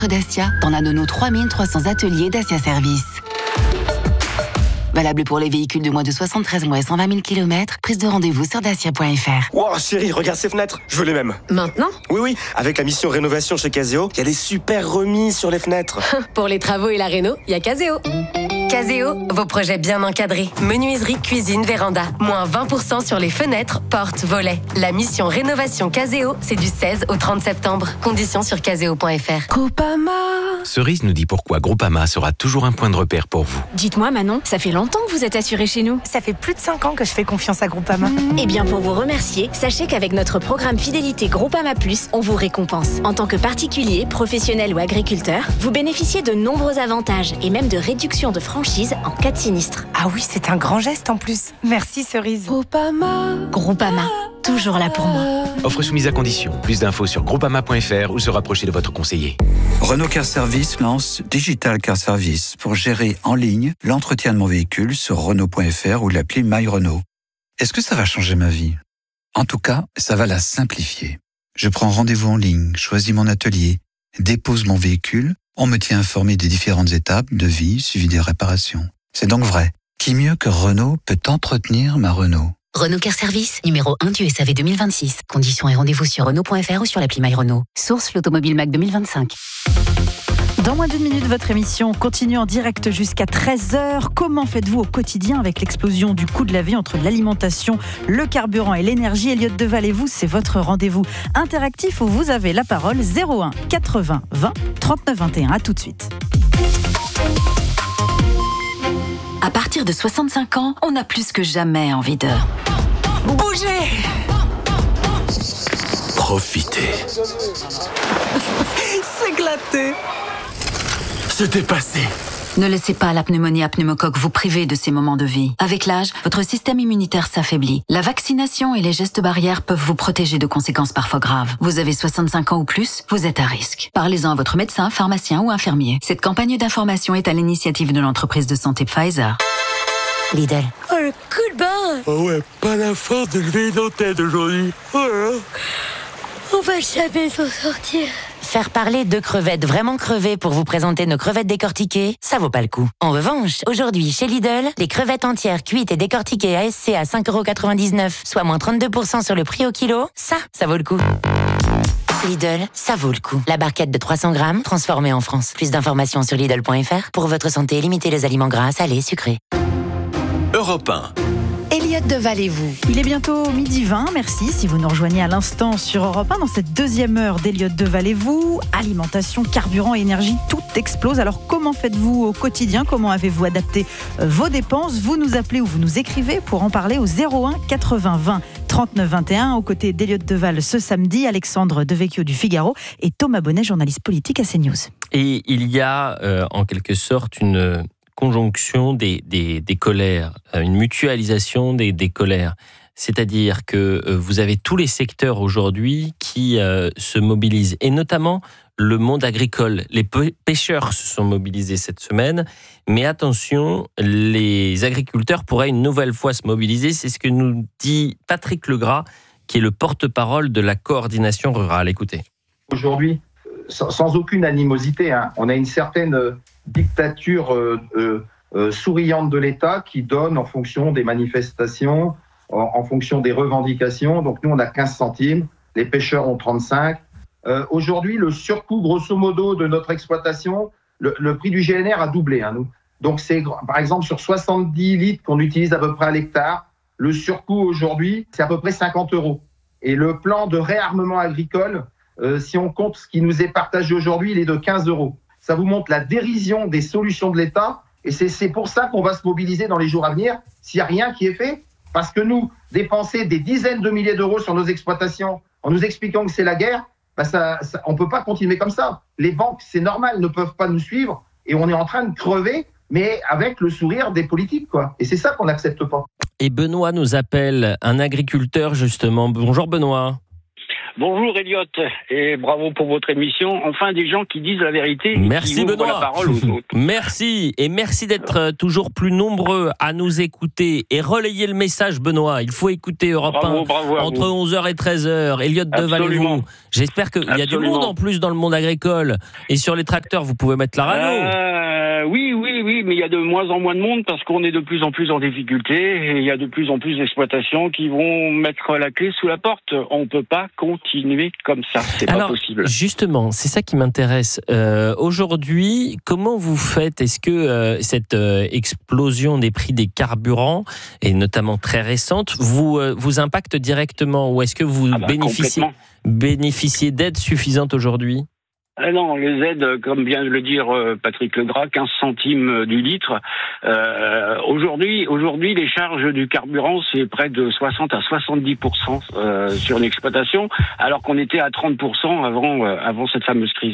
Dacia, dans l'un de nos 3300 ateliers Dacia Service. Valable pour les véhicules de moins de 73 mois et 120 000 km. Prise de rendez-vous sur dacia.fr. Wow, chérie, regarde ces fenêtres. Je veux les mêmes. Maintenant ? Oui. Avec la mission rénovation chez Caseo, il y a des super remises sur les fenêtres. Pour les travaux et la réno, il y a Caseo. Caseo, vos projets bien encadrés. Menuiserie, cuisine, véranda. Moins 20% sur les fenêtres, portes, volets. La mission rénovation Caseo, c'est du 16 au 30 septembre. Conditions sur caseo.fr. Groupama. Cerise nous dit pourquoi Groupama sera toujours un point de repère pour vous. Dites-moi Manon, ça fait longtemps que vous êtes assurée chez nous. Ça fait plus de 5 ans que je fais confiance à Groupama. Eh bien pour vous remercier, sachez qu'avec notre programme fidélité Groupama Plus, on vous récompense. En tant que particulier, professionnel ou agriculteur, vous bénéficiez de nombreux avantages et même de réductions de franchise en cas de sinistre. Ah oui, c'est un grand geste en plus. Merci Cerise. Groupama, toujours là pour moi. Offre soumise à condition. Plus d'infos sur groupama.fr ou se rapprocher de votre conseiller. Renault Car Service lance Digital Car Service pour gérer en ligne l'entretien de mon véhicule sur Renault.fr ou l'appli My Renault. Est-ce que ça va changer ma vie ? En tout cas, ça va la simplifier. Je prends rendez-vous en ligne, choisis mon atelier, dépose mon véhicule, on me tient informé des différentes étapes de vie suivies des réparations. C'est donc vrai. Qui mieux que Renault peut entretenir ma Renault ? Renault Car Service, numéro 1 du SAV 2026. Conditions et rendez-vous sur Renault.fr ou sur l'appli My Renault. Source l'Automobile Mac 2025. Dans moins d'une minute, votre émission continue en direct jusqu'à 13h. Comment faites-vous au quotidien avec l'explosion du coût de la vie entre l'alimentation, le carburant et l'énergie ? Elliot Deval et vous, c'est votre rendez-vous interactif où vous avez la parole. 01 80 20 39 21. À tout de suite. À partir de 65 ans, on a plus que jamais envie de bouger. Profitez. S'éclater. Se dépasser. Ne laissez pas la pneumonie à pneumocoque vous priver de ces moments de vie. Avec l'âge, votre système immunitaire s'affaiblit. La vaccination et les gestes barrières peuvent vous protéger de conséquences parfois graves. Vous avez 65 ans ou plus, vous êtes à risque. Parlez-en à votre médecin, pharmacien ou infirmier. Cette campagne d'information est à l'initiative de l'entreprise de santé Pfizer. Lidl. Oh, le coup de barre. Oh ouais, pas la force de lever une tête aujourd'hui. Oh là là. On va jamais s'en sortir. Faire parler de crevettes vraiment crevées pour vous présenter nos crevettes décortiquées, ça vaut pas le coup. En revanche, aujourd'hui, chez Lidl, les crevettes entières cuites et décortiquées ASC à 5,99€, soit moins 32% sur le prix au kilo, ça vaut le coup. Lidl, ça vaut le coup. La barquette de 300 grammes, transformée en France. Plus d'informations sur Lidl.fr. Pour votre santé, limitez les aliments gras, salés, sucrés. Europe 1. Elliot Deval et vous. Il est bientôt 12h20, merci si vous nous rejoignez à l'instant sur Europe 1 dans cette deuxième heure d'Elliot Deval et vous. Alimentation, carburant, énergie, tout explose. Alors comment faites-vous au quotidien ? Comment avez-vous adapté vos dépenses ? Vous nous appelez ou vous nous écrivez pour en parler au 01 80 20 39 21. Aux côtés d'Elliot Deval ce samedi, Alexandre Devecchio du Figaro et Thomas Bonnet, journaliste politique à CNews. Et il y a en quelque sorte une conjonction des colères, une mutualisation des colères. C'est-à-dire que vous avez tous les secteurs aujourd'hui qui se mobilisent, et notamment le monde agricole. Les pêcheurs se sont mobilisés cette semaine, mais attention, les agriculteurs pourraient une nouvelle fois se mobiliser. C'est ce que nous dit Patrick Legras, qui est le porte-parole de la coordination rurale. Écoutez. Aujourd'hui, sans aucune animosité, on a une certaine dictature souriante de l'État qui donne en fonction des manifestations, en fonction des revendications. Donc nous, on a 15 centimes, les pêcheurs ont 35. Aujourd'hui, le surcoût, grosso modo, de notre exploitation, le prix du GNR a doublé. Nous. Donc c'est, par exemple, sur 70 litres qu'on utilise à peu près à l'hectare, le surcoût aujourd'hui, c'est à peu près 50 €. Et le plan de réarmement agricole, si on compte ce qui nous est partagé aujourd'hui, il est de 15 €. Ça vous montre la dérision des solutions de l'État. Et c'est pour ça qu'on va se mobiliser dans les jours à venir, s'il n'y a rien qui est fait. Parce que nous, dépenser des dizaines de milliers d'euros sur nos exploitations en nous expliquant que c'est la guerre, on ne peut pas continuer comme ça. Les banques, c'est normal, ne peuvent pas nous suivre. Et on est en train de crever, mais avec le sourire des politiques, quoi. Et c'est ça qu'on n'accepte pas. Et Benoît nous appelle, un agriculteur justement. Bonjour Benoît. Bonjour Elliot, et bravo pour votre émission. Enfin, des gens qui disent la vérité. Merci qui ouvrent Benoît. la parole aux autres. Merci, et merci d'être toujours plus nombreux à nous écouter et relayer le message, Benoît. Il faut écouter Europe 1 entre 11h et 13h. Elliot de Vallée-Vous. J'espère qu'il y a du monde en plus dans le monde agricole. Et sur les tracteurs, vous pouvez mettre la radio. Oui, mais il y a de moins en moins de monde parce qu'on est de plus en plus en difficulté et il y a de plus en plus d'exploitations qui vont mettre la clé sous la porte. On ne peut pas continuer comme ça, c'est pas possible. Justement, c'est ça qui m'intéresse. Aujourd'hui, comment vous faites ? Est-ce que cette explosion des prix des carburants, et notamment très récente, vous impacte directement ou est-ce que vous bénéficiez d'aides suffisantes aujourd'hui ? Non, les aides, comme vient de le dire Patrick Legras, 15 centimes du litre. Aujourd'hui, les charges du carburant, c'est près de 60 à 70% sur une exploitation, alors qu'on était à 30% avant cette fameuse crise.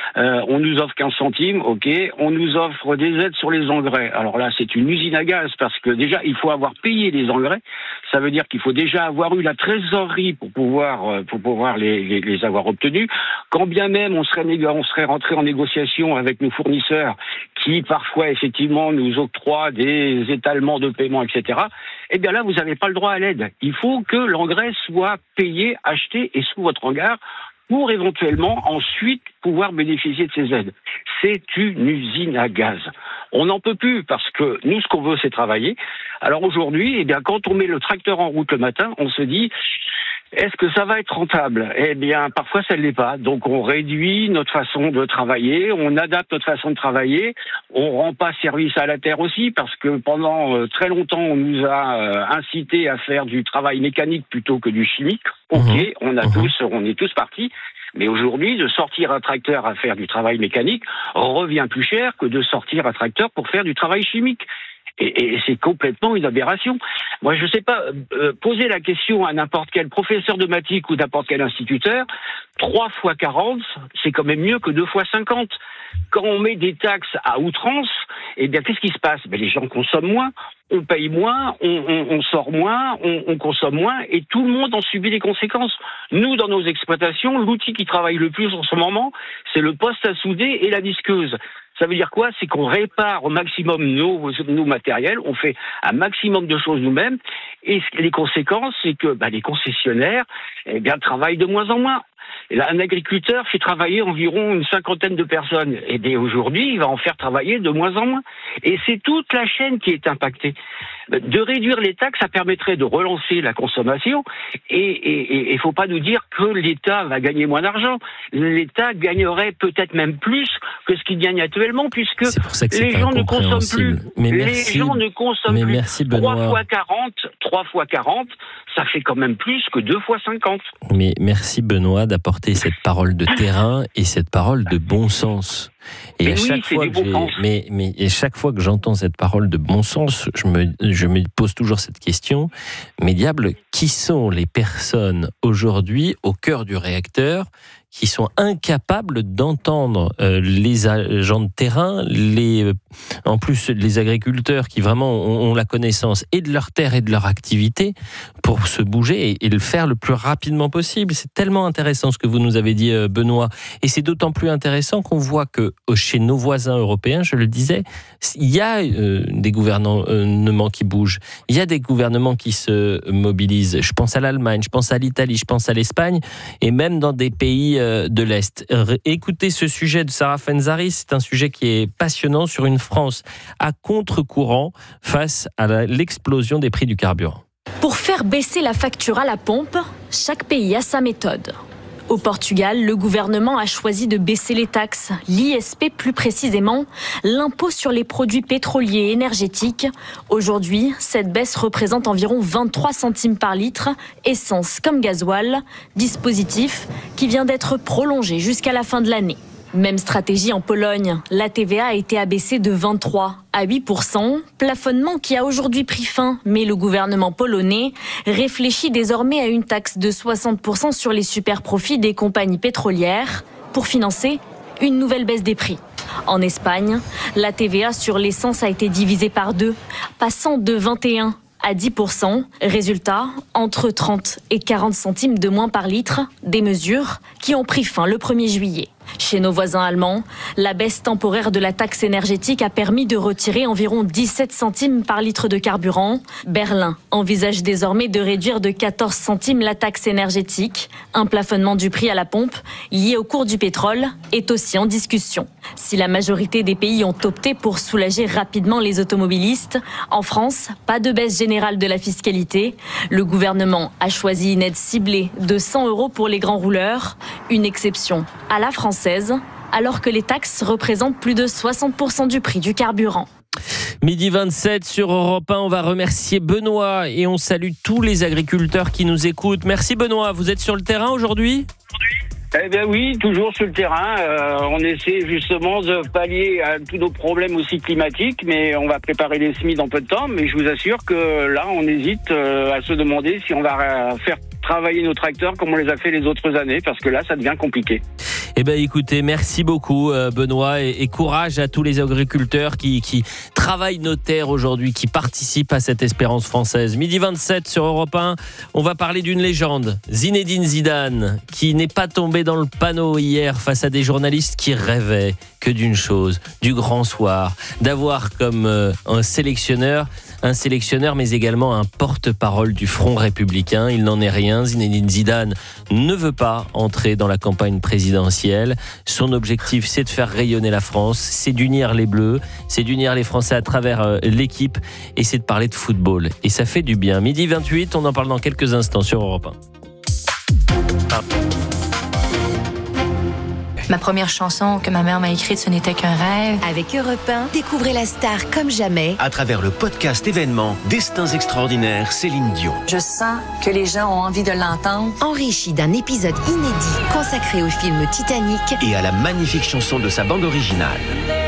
On nous offre 15 centimes, ok. On nous offre des aides sur les engrais. Alors là, c'est une usine à gaz, parce que déjà, il faut avoir payé les engrais. Ça veut dire qu'il faut déjà avoir eu la trésorerie pour pouvoir les avoir obtenus. Quand bien même on serait rentré en négociation avec nos fournisseurs qui parfois effectivement nous octroient des étalements de paiement, etc. Eh bien là, vous n'avez pas le droit à l'aide. Il faut que l'engrais soit payé, acheté et sous votre hangar pour éventuellement ensuite pouvoir bénéficier de ces aides. C'est une usine à gaz. On n'en peut plus parce que nous, ce qu'on veut, c'est travailler. Alors aujourd'hui, eh bien, quand on met le tracteur en route le matin, on se dit... Est-ce que ça va être rentable ? Eh bien, parfois, ça ne l'est pas. Donc, on réduit notre façon de travailler, on adapte notre façon de travailler, on rend pas service à la terre aussi, parce que pendant très longtemps, on nous a incité à faire du travail mécanique plutôt que du chimique. Ok, on est tous partis. Mais aujourd'hui, de sortir un tracteur à faire du travail mécanique revient plus cher que de sortir un tracteur pour faire du travail chimique. Et c'est complètement une aberration. Moi, je ne sais pas, poser la question à n'importe quel professeur de maths ou n'importe quel instituteur, 3 fois 40, c'est quand même mieux que 2 fois 50. Quand on met des taxes à outrance, eh bien, qu'est-ce qui se passe ? Les gens consomment moins, on paye moins, on sort moins, on consomme moins, et tout le monde en subit les conséquences. Nous, dans nos exploitations, l'outil qui travaille le plus en ce moment, c'est le poste à souder et la visqueuse. Ça veut dire quoi ? C'est qu'on répare au maximum nos matériels, on fait un maximum de choses nous-mêmes, et les conséquences, c'est que les concessionnaires travaillent de moins en moins. Et là, un agriculteur fait travailler environ une 50aine de personnes. Et dès aujourd'hui, il va en faire travailler de moins en moins. Et c'est toute la chaîne qui est impactée. De réduire les taxes, ça permettrait de relancer la consommation. Et il faut pas nous dire que l'État va gagner moins d'argent. L'État gagnerait peut-être même plus que ce qu'il gagne actuellement, puisque les gens ne consomment plus. Les gens ne consomment plus. Merci, Benoît. 3 fois 40, ça fait quand même plus que 2 fois 50. Mais merci Benoît d'apporter cette parole de terrain et cette parole de bon sens. Et chaque fois que j'entends cette parole de bon sens, je me pose toujours cette question. Mais diable, qui sont les personnes aujourd'hui au cœur du réacteur qui sont incapables d'entendre les agents de terrain, en plus les agriculteurs qui vraiment ont la connaissance et de leur terre et de leur activité pour se bouger et le faire le plus rapidement possible. C'est tellement intéressant ce que vous nous avez dit, Benoît. Et c'est d'autant plus intéressant qu'on voit que chez nos voisins européens, je le disais, il y a des gouvernements qui bougent. Il y a des gouvernements qui se mobilisent. Je pense à l'Allemagne, je pense à l'Italie, je pense à l'Espagne et même dans des pays de l'Est. Écoutez ce sujet de Sarah Fenzari, c'est un sujet qui est passionnant sur une France à contre-courant face à l'explosion des prix du carburant. Pour faire baisser la facture à la pompe, chaque pays a sa méthode. Au Portugal, le gouvernement a choisi de baisser les taxes, l'ISP plus précisément, l'impôt sur les produits pétroliers et énergétiques. Aujourd'hui, cette baisse représente environ 23 centimes par litre, essence comme gasoil, dispositif qui vient d'être prolongé jusqu'à la fin de l'année. Même stratégie en Pologne, la TVA a été abaissée de 23 à 8%, plafonnement qui a aujourd'hui pris fin, mais le gouvernement polonais réfléchit désormais à une taxe de 60% sur les superprofits des compagnies pétrolières pour financer une nouvelle baisse des prix. En Espagne, la TVA sur l'essence a été divisée par 2, passant de 21 à 10%. Résultat, entre 30 et 40 centimes de moins par litre, des mesures qui ont pris fin le 1er juillet. Chez nos voisins allemands, la baisse temporaire de la taxe énergétique a permis de retirer environ 17 centimes par litre de carburant. Berlin envisage désormais de réduire de 14 centimes la taxe énergétique. Un plafonnement du prix à la pompe lié au cours du pétrole est aussi en discussion. Si la majorité des pays ont opté pour soulager rapidement les automobilistes, en France, pas de baisse générale de la fiscalité. Le gouvernement a choisi une aide ciblée de 100 € pour les grands rouleurs, une exception à la française, alors que les taxes représentent plus de 60% du prix du carburant. Midi 27 sur Europe 1, on va remercier Benoît et on salue tous les agriculteurs qui nous écoutent. Merci Benoît, vous êtes sur le terrain aujourd'hui ? Eh bien oui, toujours sur le terrain. On essaie justement de pallier à tous nos problèmes aussi climatiques, mais on va préparer les semis dans peu de temps. Mais je vous assure que là, on hésite à se demander si on va faire travailler nos tracteurs comme on les a fait les autres années, parce que là, ça devient compliqué. Eh bien écoutez, merci beaucoup Benoît et courage à tous les agriculteurs qui travaillent nos terres aujourd'hui, qui participent à cette espérance française. Midi 27 sur Europe 1, on va parler d'une légende, Zinedine Zidane, qui n'est pas tombé dans le panneau hier face à des journalistes qui rêvaient que d'une chose, du grand soir, d'avoir comme un sélectionneur mais également un porte-parole du Front républicain. Il n'en est rien. Zinedine Zidane ne veut pas entrer dans la campagne présidentielle. Son objectif, c'est de faire rayonner la France, c'est d'unir les Bleus, c'est d'unir les Français à travers l'équipe et c'est de parler de football. Et ça fait du bien. Midi 28, on en parle dans quelques instants sur Europe 1. Ma première chanson que ma mère m'a écrite, ce n'était qu'un rêve. Avec Europe 1, découvrez la star comme jamais. À travers le podcast événement Destins extraordinaires, Céline Dion. Je sens que les gens ont envie de l'entendre. Enrichi d'un épisode inédit consacré au film Titanic. Et à la magnifique chanson de sa bande originale.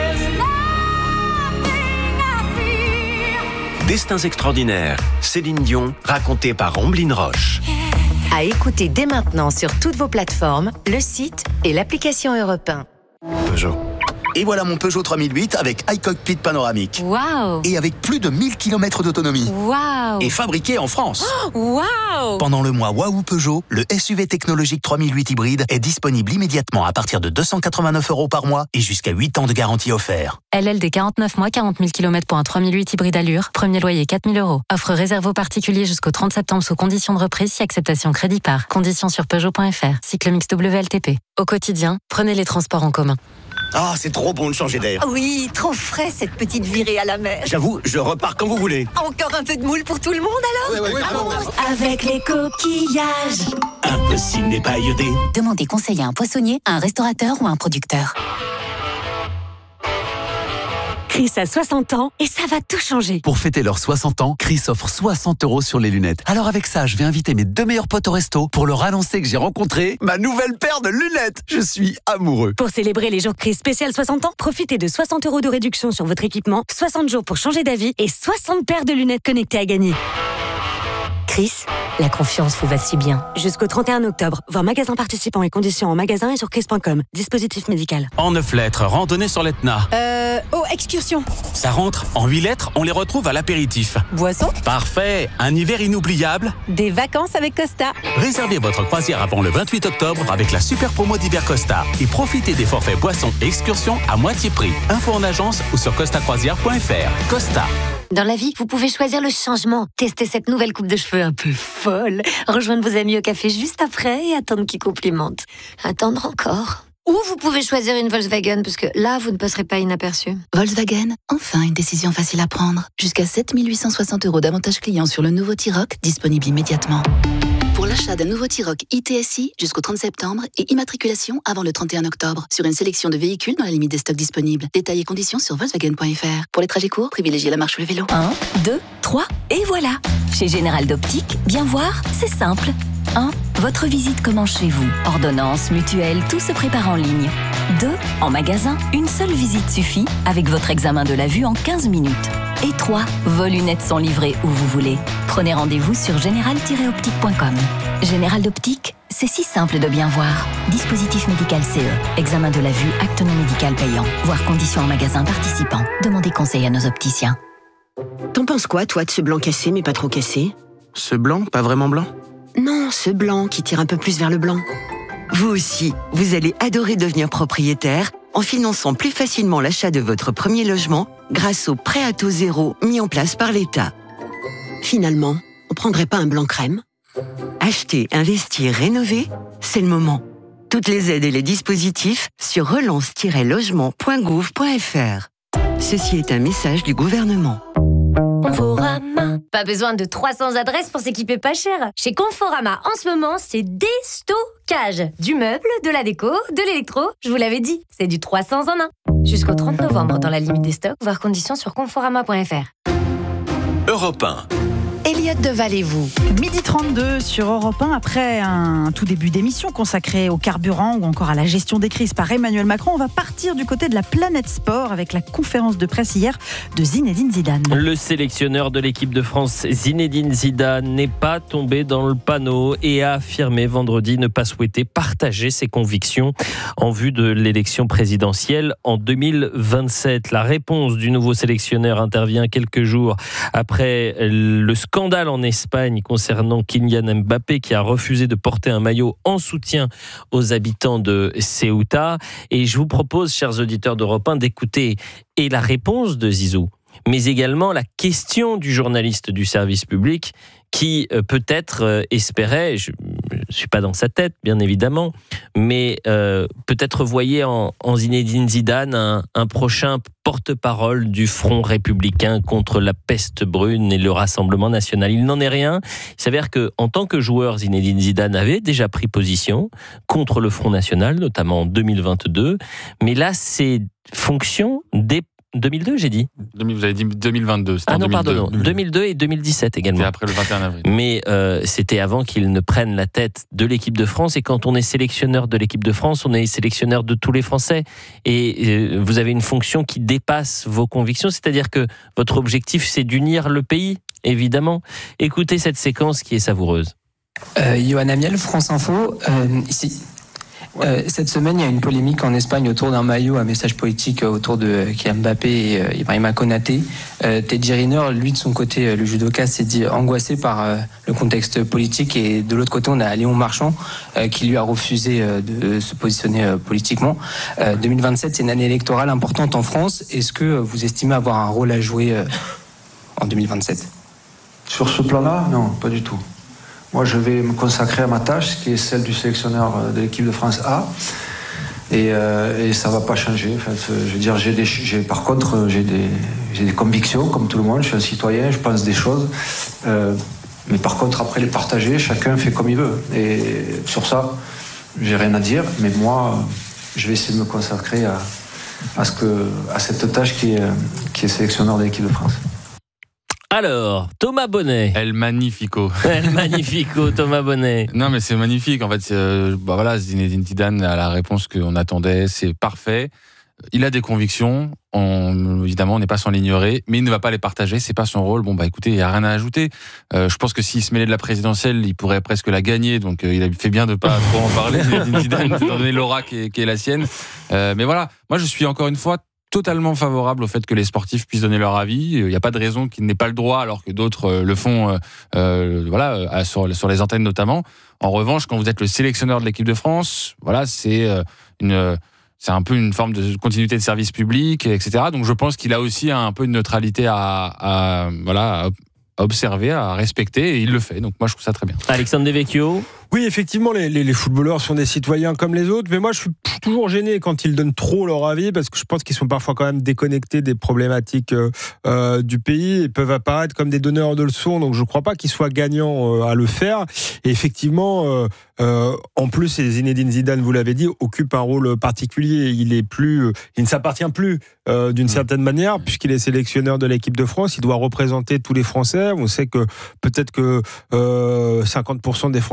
Destins extraordinaires, Céline Dion, racontée par Omblin Roche. À écouter dès maintenant sur toutes vos plateformes, le site et l'application Europe 1. Peugeot. Et voilà mon Peugeot 3008 avec iCockpit panoramique. Waouh! Et avec plus de 1000 km d'autonomie. Waouh! Et fabriqué en France. Waouh! Pendant le mois Waouh Peugeot, le SUV technologique 3008 hybride est disponible immédiatement à partir de 289 € par mois et jusqu'à 8 ans de garantie offert. LLD 49 mois, 40 000 km pour un 3008 hybride allure. Premier loyer 4 000 €. Offre réservée aux particuliers jusqu'au 30 septembre sous conditions de reprise si acceptation crédit par. Conditions sur Peugeot.fr. Cycle mix WLTP. Au quotidien, prenez les transports en commun. Ah, c'est trop bon de changer d'air. Oui, trop frais cette petite virée à la mer. J'avoue, je repars quand vous voulez. Encore un peu de moule pour tout le monde alors? Ouais, Avec les coquillages. Impossible n'est pas iodé. Demandez conseil à un poissonnier, à un restaurateur ou à un producteur. Chris a 60 ans et ça va tout changer. Pour fêter leurs 60 ans, Chris offre 60 € sur les lunettes. Alors avec ça, je vais inviter mes 2 meilleurs potes au resto pour leur annoncer que j'ai rencontré ma nouvelle paire de lunettes. Je suis amoureux. Pour célébrer les jours Chris spécial 60 ans, profitez de 60 € de réduction sur votre équipement, 60 jours pour changer d'avis et 60 paires de lunettes connectées à gagner. Chris, la confiance vous va si bien. Jusqu'au 31 octobre, voir magasin participants et conditions en magasin et sur chris.com. Dispositif médical. En 9 lettres, randonnée sur l'Etna. Excursion. Ça rentre. En 8 lettres, on les retrouve à l'apéritif. Boisson. Parfait. Un hiver inoubliable. Des vacances avec Costa. Réservez votre croisière avant le 28 octobre avec la super promo d'hiver Costa. Et profitez des forfaits boissons et excursions à moitié prix. Info en agence ou sur costacroisière.fr. Costa. Dans la vie, vous pouvez choisir le changement. Tester cette nouvelle coupe de cheveux un peu folle. Rejoindre vos amis au café juste après et attendre qu'ils complimentent. Attendre encore. Ou vous pouvez choisir une Volkswagen, parce que là, vous ne passerez pas inaperçu. Volkswagen, enfin une décision facile à prendre. Jusqu'à 7 860 € d'avantages clients sur le nouveau T-Roc, disponible immédiatement. Pour l'achat d'un nouveau T-Roc ITSI jusqu'au 30 septembre et immatriculation avant le 31 octobre sur une sélection de véhicules dans la limite des stocks disponibles. Détails et conditions sur Volkswagen.fr. Pour les trajets courts, privilégiez la marche ou le vélo. 1, 2, 3 et voilà. Chez Général d'Optique, bien voir, c'est simple. 1. Votre visite commence chez vous. Ordonnance, mutuelle, tout se prépare en ligne. 2. En magasin, une seule visite suffit avec votre examen de la vue en 15 minutes. Et 3. Vos lunettes sont livrées où vous voulez. Prenez rendez-vous sur général-optique.com. Général d'Optique, c'est si simple de bien voir. Dispositif médical CE. Examen de la vue, acte non médical payant. Voir conditions en magasin participant. Demandez conseil à nos opticiens. T'en penses quoi, toi, de ce blanc cassé, mais pas trop cassé? Ce blanc, pas vraiment blanc? Non, ce blanc qui tire un peu plus vers le blanc. Vous aussi, vous allez adorer devenir propriétaire en finançant plus facilement l'achat de votre premier logement grâce au prêt à taux zéro mis en place par l'État. Finalement, on prendrait pas un blanc crème? Acheter, investir, rénover, c'est le moment. Toutes les aides et les dispositifs sur relance-logement.gouv.fr. Ceci est un message du gouvernement. Conforama. Pas besoin de 300 adresses pour s'équiper pas cher. Chez Conforama, en ce moment, c'est déstockage. Du meuble, de la déco, de l'électro. Je vous l'avais dit, c'est du 300 en 1. Jusqu'au 30 novembre, dans la limite des stocks, voir conditions sur conforama.fr. Europe 1. Elliot Deval et vous. 12h32 sur Europe 1. Après un tout début d'émission consacré au carburant ou encore à la gestion des crises par Emmanuel Macron, on va partir du côté de la planète sport avec la conférence de presse hier de Zinedine Zidane. Le sélectionneur de l'équipe de France, Zinedine Zidane, n'est pas tombé dans le panneau et a affirmé vendredi ne pas souhaiter partager ses convictions en vue de l'élection présidentielle en 2027. La réponse du nouveau sélectionneur intervient quelques jours après le scandale en Espagne concernant Kylian Mbappé qui a refusé de porter un maillot en soutien aux habitants de Ceuta. Et je vous propose, chers auditeurs d'Europe 1, d'écouter et la réponse de Zizou, mais également la question du journaliste du service public qui peut-être espérait, je ne suis pas dans sa tête bien évidemment, mais peut-être voyait en Zinedine Zidane un prochain porte-parole du Front républicain contre la peste brune et le Rassemblement national. Il n'en est rien. Il s'avère qu'en tant que joueur, Zinedine Zidane avait déjà pris position contre le Front national, notamment en 2022, mais là ses fonctions 2002, j'ai dit. Vous avez dit 2022. Ah non, pardon. 2002 et 2017 également. C'était après le 21 avril. Mais c'était avant qu'il ne prenne la tête de l'équipe de France. Et quand on est sélectionneur de l'équipe de France, on est sélectionneur de tous les Français. Et vous avez une fonction qui dépasse vos convictions. C'est-à-dire que votre objectif, c'est d'unir le pays, évidemment. Écoutez cette séquence qui est savoureuse. Johan Amiel, France Info. Ici. Cette semaine, il y a une polémique en Espagne autour d'un maillot à message politique autour de Kylian Mbappé et Ibrahima Konaté. Teddy Riner, lui de son côté, le judoka, s'est dit angoissé par le contexte politique, et de l'autre côté, on a Léon Marchand qui lui a refusé de se positionner politiquement. 2027, c'est une année électorale importante en France. Est-ce que vous estimez avoir un rôle à jouer en 2027 ? Sur ce plan-là, non, pas du tout. Moi, je vais me consacrer à ma tâche, qui est celle du sélectionneur de l'équipe de France A, et ça va pas changer. En fait, je veux dire, par contre, j'ai des convictions, comme tout le monde. Je suis un citoyen, je pense des choses, mais par contre, après les partager, chacun fait comme il veut. Et sur ça, j'ai rien à dire. Mais moi, je vais essayer de me consacrer à cette tâche qui est sélectionneur de l'équipe de France. Alors, Thomas Bonnet. El Magnifico. El Magnifico, Thomas Bonnet. Non, mais c'est magnifique. En fait, voilà, Zinedine Zidane a la réponse qu'on attendait. C'est parfait. Il a des convictions. Évidemment, on n'est pas sans l'ignorer, mais il ne va pas les partager. C'est pas son rôle. Bon, écoutez, il n'y a rien à ajouter. Je pense que s'il se mêlait de la présidentielle, il pourrait presque la gagner. Donc, il a fait bien de ne pas trop en parler, Zinedine Zidane, étant donné l'aura qui est la sienne. Mais voilà, moi, je suis encore une fois totalement favorable au fait que les sportifs puissent donner leur avis. Il n'y a pas de raison qu'ils n'aient pas le droit, alors que d'autres le font, sur les antennes notamment. En revanche, quand vous êtes le sélectionneur de l'équipe de France, voilà, c'est un peu une forme de continuité de service public, etc. Donc je pense qu'il a aussi un peu une neutralité à observer, à respecter, et il le fait. Donc moi, je trouve ça très bien. Alexandre Devecchio. Oui, effectivement, les footballeurs sont des citoyens comme les autres, mais moi, je suis toujours gêné quand ils donnent trop leur avis, parce que je pense qu'ils sont parfois quand même déconnectés des problématiques du pays et peuvent apparaître comme des donneurs de leçons, donc je ne crois pas qu'ils soient gagnants à le faire. Et effectivement, en plus, et Zinedine Zidane, vous l'avez dit, occupe un rôle particulier. Il ne s'appartient plus d'une certaine manière, puisqu'il est sélectionneur de l'équipe de France. Il doit représenter tous les Français. On sait que peut-être que 50% des Français demain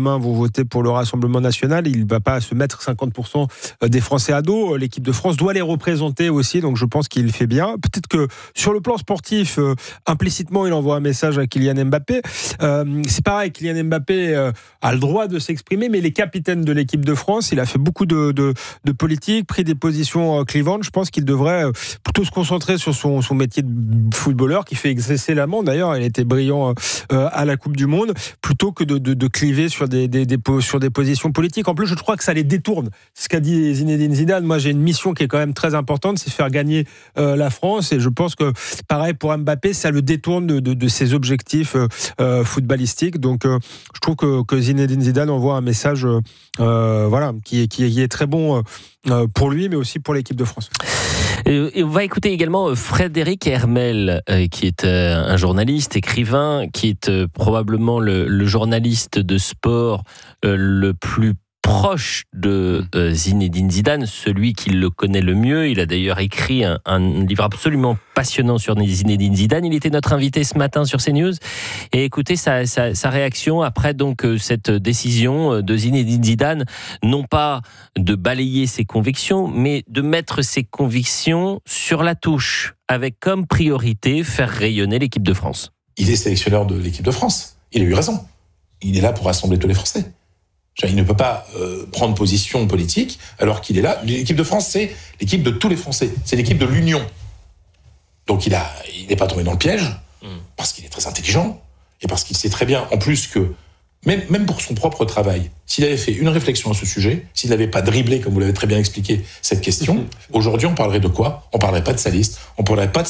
demain vont voter pour le Rassemblement national. Il ne va pas se mettre 50% des Français à dos. L'équipe de France doit les représenter aussi, donc je pense qu'il fait bien. Peut-être que sur le plan sportif, implicitement, il envoie un message à Kylian Mbappé. C'est pareil, Kylian Mbappé a le droit de s'exprimer, mais il est capitaine de l'équipe de France. Il a fait beaucoup de politique, pris des positions clivantes. Je pense qu'il devrait plutôt se concentrer sur son métier de footballeur, qui fait excellemment. D'ailleurs, il était brillant à la Coupe du Monde, plutôt que de cliver sur des positions politiques. En plus, je crois que ça les détourne. C'est ce qu'a dit Zinedine Zidane. Moi, j'ai une mission qui est quand même très importante, c'est faire gagner la France. Et je pense que, pareil pour Mbappé, ça le détourne de ses objectifs footballistiques. Donc, je trouve que Zinedine Zidane envoie un message qui est très bon pour lui, mais aussi pour l'équipe de France. Et on va écouter également Frédéric Hermel, qui est un journaliste, écrivain, qui est probablement le journaliste de sport le plus proche de Zinedine Zidane, celui qui le connaît le mieux. Il a d'ailleurs écrit un livre absolument passionnant sur Zinedine Zidane. Il était notre invité ce matin sur CNews. Et écoutez sa réaction après donc cette décision de Zinedine Zidane, non pas de balayer ses convictions, mais de mettre ses convictions sur la touche, avec comme priorité faire rayonner l'équipe de France. Il est sélectionneur de l'équipe de France. Il a eu raison. Il est là pour rassembler tous les Français. Il ne peut pas prendre position politique alors qu'il est là. L'équipe de France, c'est l'équipe de tous les Français. C'est l'équipe de l'Union. Donc il n'est pas tombé dans le piège, parce qu'il est très intelligent, et parce qu'il sait très bien, en plus que, même pour son propre travail, s'il avait fait une réflexion à ce sujet, s'il n'avait pas dribblé, comme vous l'avez très bien expliqué, cette question, aujourd'hui on parlerait de quoi ? On parlerait pas de sa liste, on parlerait pas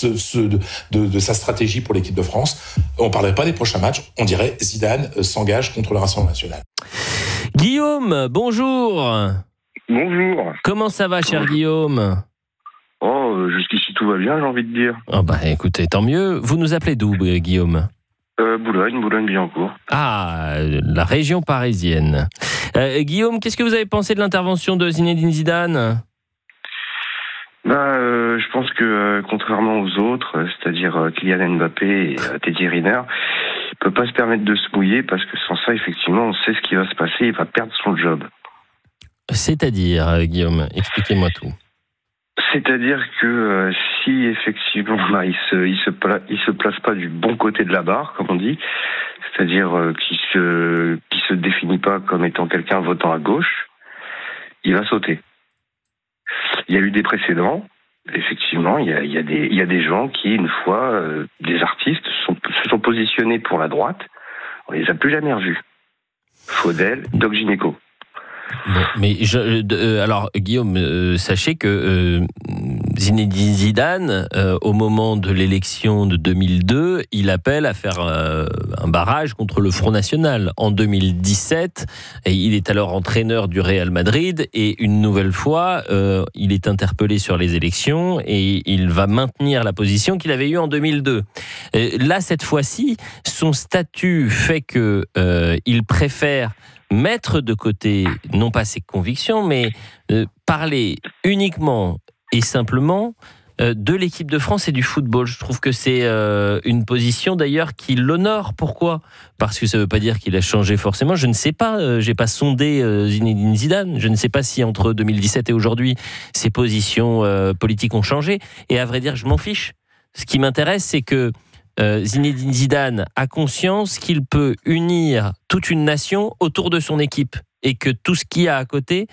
de sa stratégie pour l'équipe de France, on parlerait pas des prochains matchs, on dirait Zidane s'engage contre le Rassemblement national. Guillaume, bonjour. Bonjour. Comment ça va, cher Guillaume ? Jusqu'ici tout va bien, j'ai envie de dire. Écoutez, tant mieux. Vous nous appelez d'où, Guillaume ? Boulogne-Billancourt. Ah, la région parisienne. Guillaume, qu'est-ce que vous avez pensé de l'intervention de Zinedine Zidane ? Je pense que contrairement aux autres, c'est-à-dire Kylian Mbappé et Teddy Riner, il peut pas se permettre de se mouiller, parce que sans ça, effectivement, on sait ce qui va se passer, il va perdre son job. C'est-à-dire, Guillaume, expliquez-moi tout. C'est-à-dire que si effectivement il se place pas du bon côté de la barre, comme on dit, c'est-à-dire qu'il se définit pas comme étant quelqu'un votant à gauche, il va sauter. Il y a eu des précédents. Effectivement, il y a des gens qui, une fois, des artistes, se sont positionnés pour la droite. On les a plus jamais revus. Faudel, Doc Gynéco. Bon, mais alors Guillaume, sachez que Zinedine Zidane, au moment de l'élection de 2002, il appelle à faire un barrage contre le Front National. En 2017, il est alors entraîneur du Real Madrid, et une nouvelle fois, il est interpellé sur les élections et il va maintenir la position qu'il avait eue en 2002. Là, cette fois-ci, son statut fait que il préfère mettre de côté, non pas ses convictions, mais parler uniquement et simplement de l'équipe de France et du football. Je trouve que c'est une position d'ailleurs qui l'honore. Pourquoi ? Parce que ça ne veut pas dire qu'il a changé forcément. Je ne sais pas, j'ai pas sondé Zinedine Zidane. Je ne sais pas si entre 2017 et aujourd'hui, ses positions politiques ont changé. Et à vrai dire, je m'en fiche. Ce qui m'intéresse, c'est que Zinedine Zidane a conscience qu'il peut unir toute une nation autour de son équipe, et que tout ce qu'il y a à côté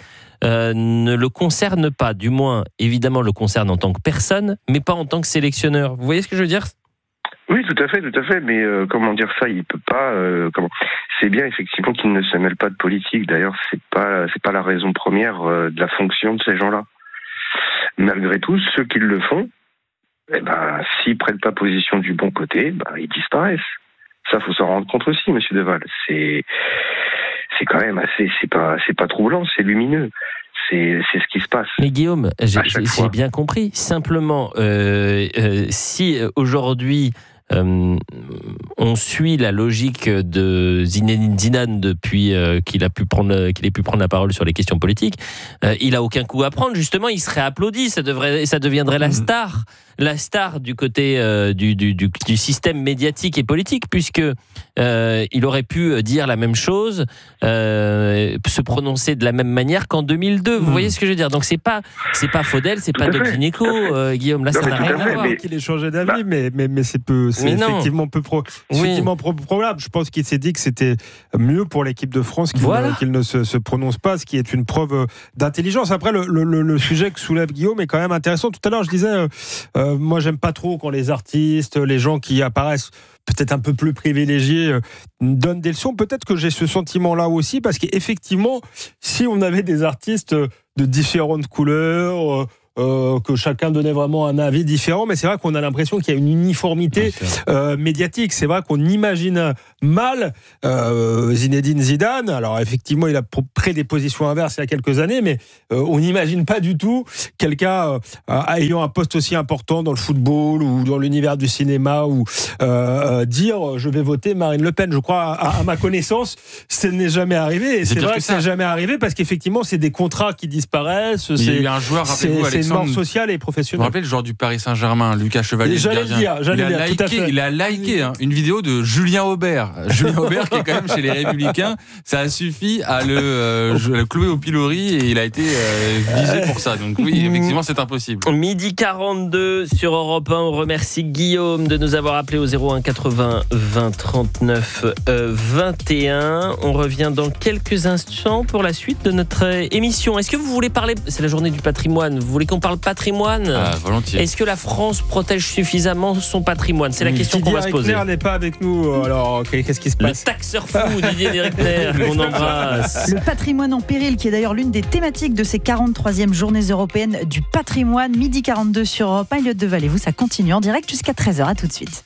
ne le concerne pas. Du moins, évidemment, le concerne en tant que personne, mais pas en tant que sélectionneur. Vous voyez ce que je veux dire ? Oui, tout à fait. Mais comment dire ça ? Il peut pas. C'est bien effectivement qu'il ne se mêle pas de politique. D'ailleurs, c'est pas la raison première de la fonction de ces gens-là. Malgré tout, ceux qui le font, s'ils prennent pas position du bon côté, ils disparaissent. Ça, faut s'en rendre compte aussi, Monsieur Deval. C'est quand même assez, c'est pas troublant, c'est lumineux. C'est ce qui se passe. Mais Guillaume, j'ai bien compris. Simplement, si aujourd'hui on suit la logique de Zinedine Zidane depuis qu'il ait pu prendre la parole sur les questions politiques. Il a aucun coup à prendre. Justement, il serait applaudi. Ça deviendrait la star du côté du système médiatique et politique, puisque il aurait pu dire la même chose, se prononcer de la même manière qu'en 2002. Vous voyez ce que je veux dire? Donc c'est pas Faudel, c'est pas Del Gineco, Guillaume. Là, ça n'a rien à voir. Qu'il ait changé d'avis, mais c'est effectivement probable. Je pense qu'il s'est dit que c'était mieux pour l'équipe de France qu'il ne se prononce pas, ce qui est une preuve d'intelligence. Après, le sujet que soulève Guillaume est quand même intéressant. Tout à l'heure, je disais, moi, j'aime pas trop quand les artistes, les gens qui apparaissent peut-être un peu plus privilégiés donnent des leçons. Peut-être que j'ai ce sentiment-là aussi, parce qu'effectivement, si on avait des artistes de différentes couleurs, que chacun donnait vraiment un avis différent, mais c'est vrai qu'on a l'impression qu'il y a une uniformité médiatique. C'est vrai qu'on imagine mal Zinedine Zidane. Alors effectivement, il a pris des positions inverses il y a quelques années, mais on n'imagine pas du tout quelqu'un ayant un poste aussi important dans le football ou dans l'univers du cinéma ou dire je vais voter Marine Le Pen. Je crois, à ma connaissance, ce n'est jamais arrivé. Et c'est vrai que c'est jamais arrivé parce qu'effectivement, c'est des contrats qui disparaissent. Il y a eu un joueur, rappelez-vous, c'est une mort sociale et professionnelle. Vous vous rappelez le joueur du Paris Saint-Germain, Lucas Chevalier? Il a liké une vidéo de Julien Aubert. Julien Aubert qui est quand même chez les Républicains. Ça a suffi à le clouer au pilori et il a été visé pour ça. Donc oui, effectivement, c'est impossible. 12h42 sur Europe 1. On remercie Guillaume de nous avoir appelé au 01 80 20 39 21. On revient dans quelques instants pour la suite de notre émission. Est-ce que vous voulez parler? C'est la journée du patrimoine. Vous voulez qu'on parle patrimoine? Volontiers. Est-ce que la France protège suffisamment son patrimoine? C'est la question qu'on va se poser. Didier Reckner n'est pas avec nous. Alors, qu'est-ce qui se passe? Le taxeur fou, Didier Reckner, qu'on embrasse. Le patrimoine en péril, qui est d'ailleurs l'une des thématiques de ces 43e journées européennes du patrimoine. Midi 42 sur Europe 1. Elliott Deval et vous, ça continue en direct jusqu'à 13h. À tout de suite.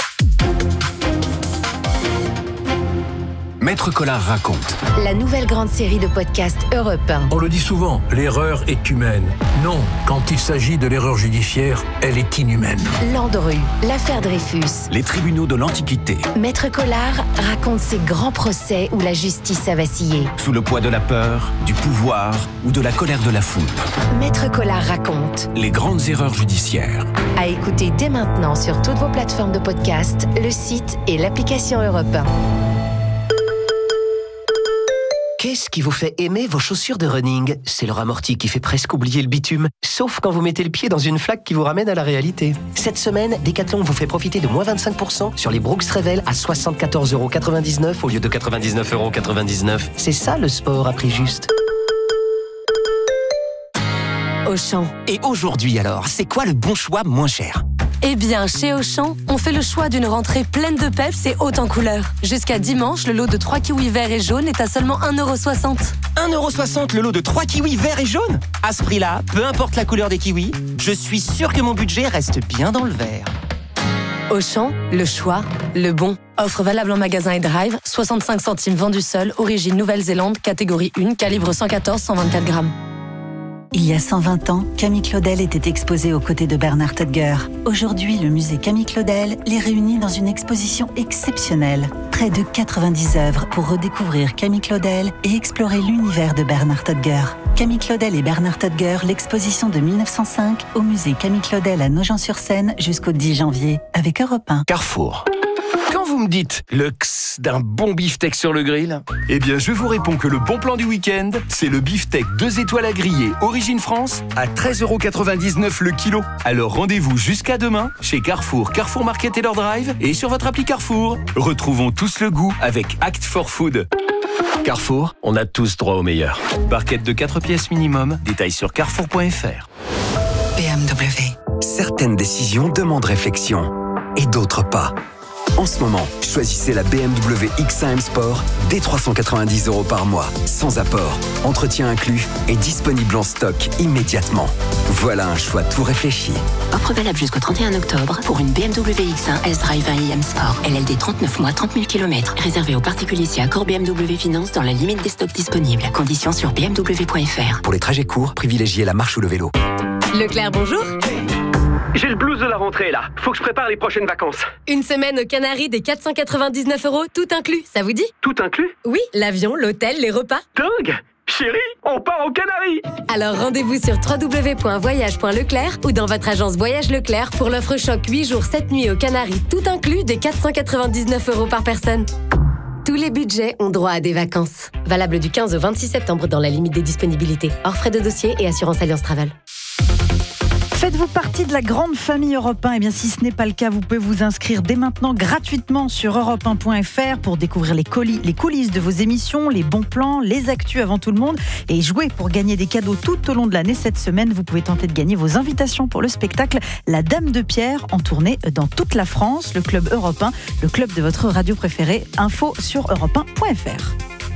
Maître Collard raconte. La nouvelle grande série de podcasts Europe 1. On le dit souvent, l'erreur est humaine. Non, quand il s'agit de l'erreur judiciaire, elle est inhumaine. Landru, l'affaire Dreyfus. Les tribunaux de l'Antiquité. Maître Collard raconte ces grands procès où la justice a vacillé. Sous le poids de la peur, du pouvoir ou de la colère de la foule. Maître Collard raconte. Les grandes erreurs judiciaires. À écouter dès maintenant sur toutes vos plateformes de podcast, le site et l'application Europe 1. Qu'est-ce qui vous fait aimer vos chaussures de running? C'est leur amorti qui fait presque oublier le bitume, sauf quand vous mettez le pied dans une flaque qui vous ramène à la réalité. Cette semaine, Decathlon vous fait profiter de moins 25% sur les Brooks Revel à 74,99€ au lieu de 99,99€. C'est ça le sport à prix juste. Auchan. Et aujourd'hui alors, c'est quoi le bon choix moins cher? Eh bien, chez Auchan, on fait le choix d'une rentrée pleine de peps et haute en couleurs. Jusqu'à dimanche, le lot de 3 kiwis verts et jaunes est à seulement 1,60€. 1,60€ le lot de 3 kiwis verts et jaunes? À ce prix-là, peu importe la couleur des kiwis, je suis sûr que mon budget reste bien dans le vert. Auchan, le choix, le bon. Offre valable en magasin et drive, 65 centimes vendu seul, origine Nouvelle-Zélande, catégorie 1, calibre 114-124 grammes. Il y a 120 ans, Camille Claudel était exposée aux côtés de Bernard Tadger. Aujourd'hui, le musée Camille Claudel les réunit dans une exposition exceptionnelle. Près de 90 œuvres pour redécouvrir Camille Claudel et explorer l'univers de Bernard Tadger. Camille Claudel et Bernard Tadger, l'exposition de 1905 au musée Camille Claudel à Nogent-sur-Seine jusqu'au 10 janvier avec Europe 1. Carrefour. Quand vous me dites le x d'un bon beefsteak sur le grill, eh bien je vous réponds que le bon plan du week-end, c'est le beefsteak 2 étoiles à griller Origine France à 13,99€ le kilo. Alors rendez-vous jusqu'à demain chez Carrefour, Carrefour Market et leur drive et sur votre appli Carrefour. Retrouvons tous le goût avec Act for Food. Carrefour, on a tous droit au meilleur. Barquette de 4 pièces minimum, détails sur carrefour.fr. BMW. Certaines décisions demandent réflexion et d'autres pas. En ce moment, choisissez la BMW X1 M Sport dès 390€ par mois, sans apport, entretien inclus et disponible en stock immédiatement. Voilà un choix tout réfléchi. Offre valable jusqu'au 31 octobre pour une BMW X1 S-Drive 1i M Sport. LLD 39 mois, 30 000 km. Réservé aux particuliers si accord BMW Finance dans la limite des stocks disponibles. Conditions sur bmw.fr. Pour les trajets courts, privilégiez la marche ou le vélo. Leclerc, bonjour. J'ai le blues de la rentrée là. Faut que je prépare les prochaines vacances. Une semaine aux Canaries des 499 €, tout inclus, ça vous dit? Tout inclus? Oui, l'avion, l'hôtel, les repas. Dingue! Chérie, on part aux Canaries! Alors rendez-vous sur www.voyage.leclerc ou dans votre agence Voyage Leclerc pour l'offre choc 8 jours 7 nuits aux Canaries, tout inclus des 499 € par personne. Tous les budgets ont droit à des vacances. Valable du 15 au 26 septembre dans la limite des disponibilités. Hors frais de dossier et assurance Alliance Travel. Faites-vous partie de la grande famille Europe 1 ? Eh bien, si ce n'est pas le cas, vous pouvez vous inscrire dès maintenant gratuitement sur europe1.fr pour découvrir les coulisses de vos émissions, les bons plans, les actus avant tout le monde et jouer pour gagner des cadeaux tout au long de l'année. Cette semaine, vous pouvez tenter de gagner vos invitations pour le spectacle La Dame de Pierre en tournée dans toute la France. Le club Europe 1, le club de votre radio préférée. Info sur europe1.fr.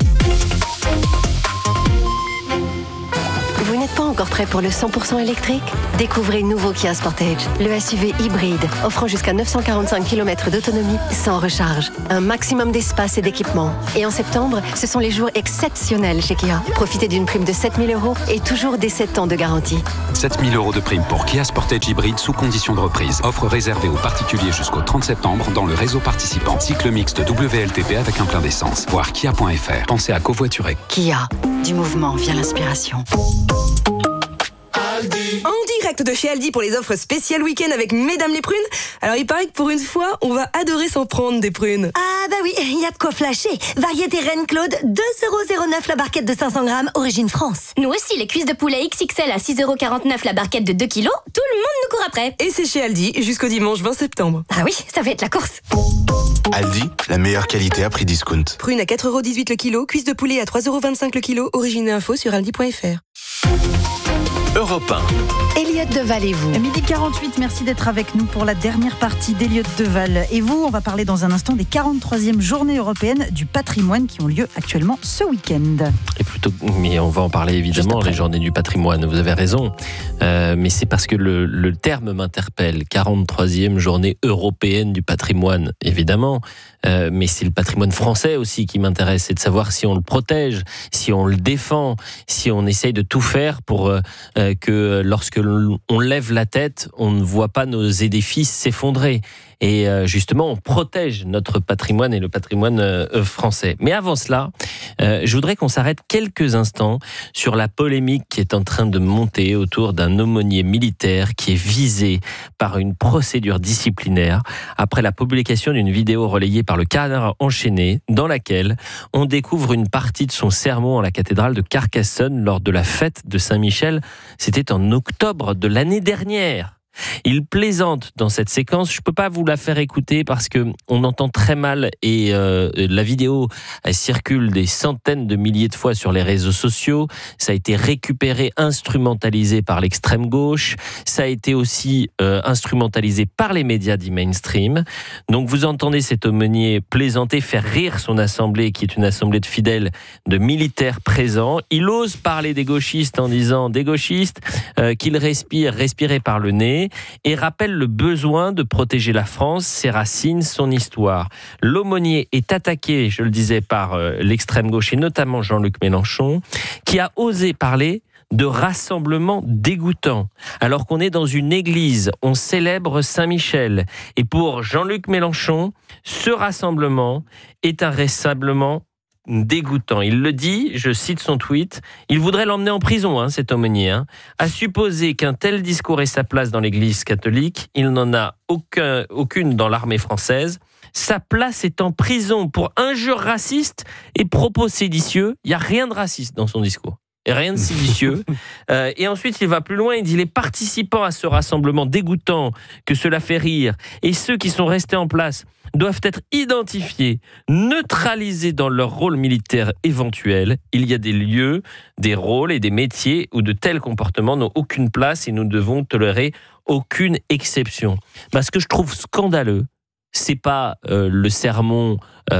Vous n'êtes pas encore prêt pour le 100% électrique ? Découvrez nouveau Kia Sportage, le SUV hybride, offrant jusqu'à 945 km d'autonomie sans recharge. Un maximum d'espace et d'équipement. Et en septembre, ce sont les jours exceptionnels chez Kia. Profitez d'une prime de 7 000 € et toujours des 7 ans de garantie. 7 000 € de prime pour Kia Sportage hybride sous condition de reprise. Offre réservée aux particuliers jusqu'au 30 septembre dans le réseau participant. Cycle mixte WLTP avec un plein d'essence. Voir kia.fr. Pensez à covoiturer. Kia, du mouvement vient l'inspiration. En direct de chez Aldi pour les offres spéciales week-end avec Mesdames les prunes. Alors il paraît que pour une fois, on va adorer s'en prendre des prunes. Ah bah oui, il y a de quoi flasher. Variété Reine Claude, 2,09 € la barquette de 500 grammes, origine France. Nous aussi, les cuisses de poulet XXL à 6,49 € la barquette de 2 kg, tout le monde nous court après. Et c'est chez Aldi jusqu'au dimanche 20 septembre. Ah oui, ça va être la course. Aldi, la meilleure qualité à prix discount. Prune à 4,18 € le kilo, cuisse de poulet à 3,25 € le kilo, origine et info sur aldi.fr. Europe 1. Elliott Deval et vous. 12h48, merci d'être avec nous pour la dernière partie d'Elliott Deval. Et vous, on va parler dans un instant des 43e journées européennes du patrimoine qui ont lieu actuellement ce week-end. Mais on va en parler évidemment, les journées du patrimoine, vous avez raison. Mais c'est parce que le terme m'interpelle. 43e journée européenne du patrimoine, évidemment. Mais c'est le patrimoine français aussi qui m'intéresse. C'est de savoir si on le protège, si on le défend, si on essaye de tout faire pour que lorsque on lève la tête, on ne voit pas nos édifices s'effondrer. Et justement, on protège notre patrimoine et le patrimoine français. Mais avant cela, je voudrais qu'on s'arrête quelques instants sur la polémique qui est en train de monter autour d'un aumônier militaire qui est visé par une procédure disciplinaire après la publication d'une vidéo relayée par le Canard enchaîné dans laquelle on découvre une partie de son sermon à la cathédrale de Carcassonne lors de la fête de Saint-Michel. C'était en octobre de l'année dernière. Il plaisante dans cette séquence. Je ne peux pas vous la faire écouter parce qu'on entend très mal et la vidéo circule des centaines de milliers de fois sur les réseaux sociaux. Ça a été récupéré, instrumentalisé par l'extrême gauche. Ça a été aussi instrumentalisé par les médias dits mainstream. Donc vous entendez cet aumônier plaisanter, faire rire son assemblée qui est une assemblée de fidèles, de militaires présents. Il ose parler des gauchistes en disant des gauchistes qu'ils respirez par le nez. Et rappelle le besoin de protéger la France, ses racines, son histoire. L'aumônier est attaqué, je le disais, par l'extrême gauche et notamment Jean-Luc Mélenchon, qui a osé parler de rassemblement dégoûtant. Alors qu'on est dans une église, on célèbre Saint-Michel. Et pour Jean-Luc Mélenchon, ce rassemblement est un rassemblement dégoûtant. Il le dit, je cite son tweet, il voudrait l'emmener en prison, cet aumônier. À supposer qu'un tel discours ait sa place dans l'église catholique, il n'en a aucune dans l'armée française. Sa place est en prison pour injures racistes et propos séditieux. Il n'y a rien de raciste dans son discours. Et rien de séditieux. Et ensuite, il va plus loin, il dit les participants à ce rassemblement dégoûtant, que cela fait rire, et ceux qui sont restés en place doivent être identifiés, neutralisés dans leur rôle militaire éventuel. Il y a des lieux, des rôles et des métiers où de tels comportements n'ont aucune place et nous devons tolérer aucune exception. Ce que je trouve scandaleux, c'est pas le sermon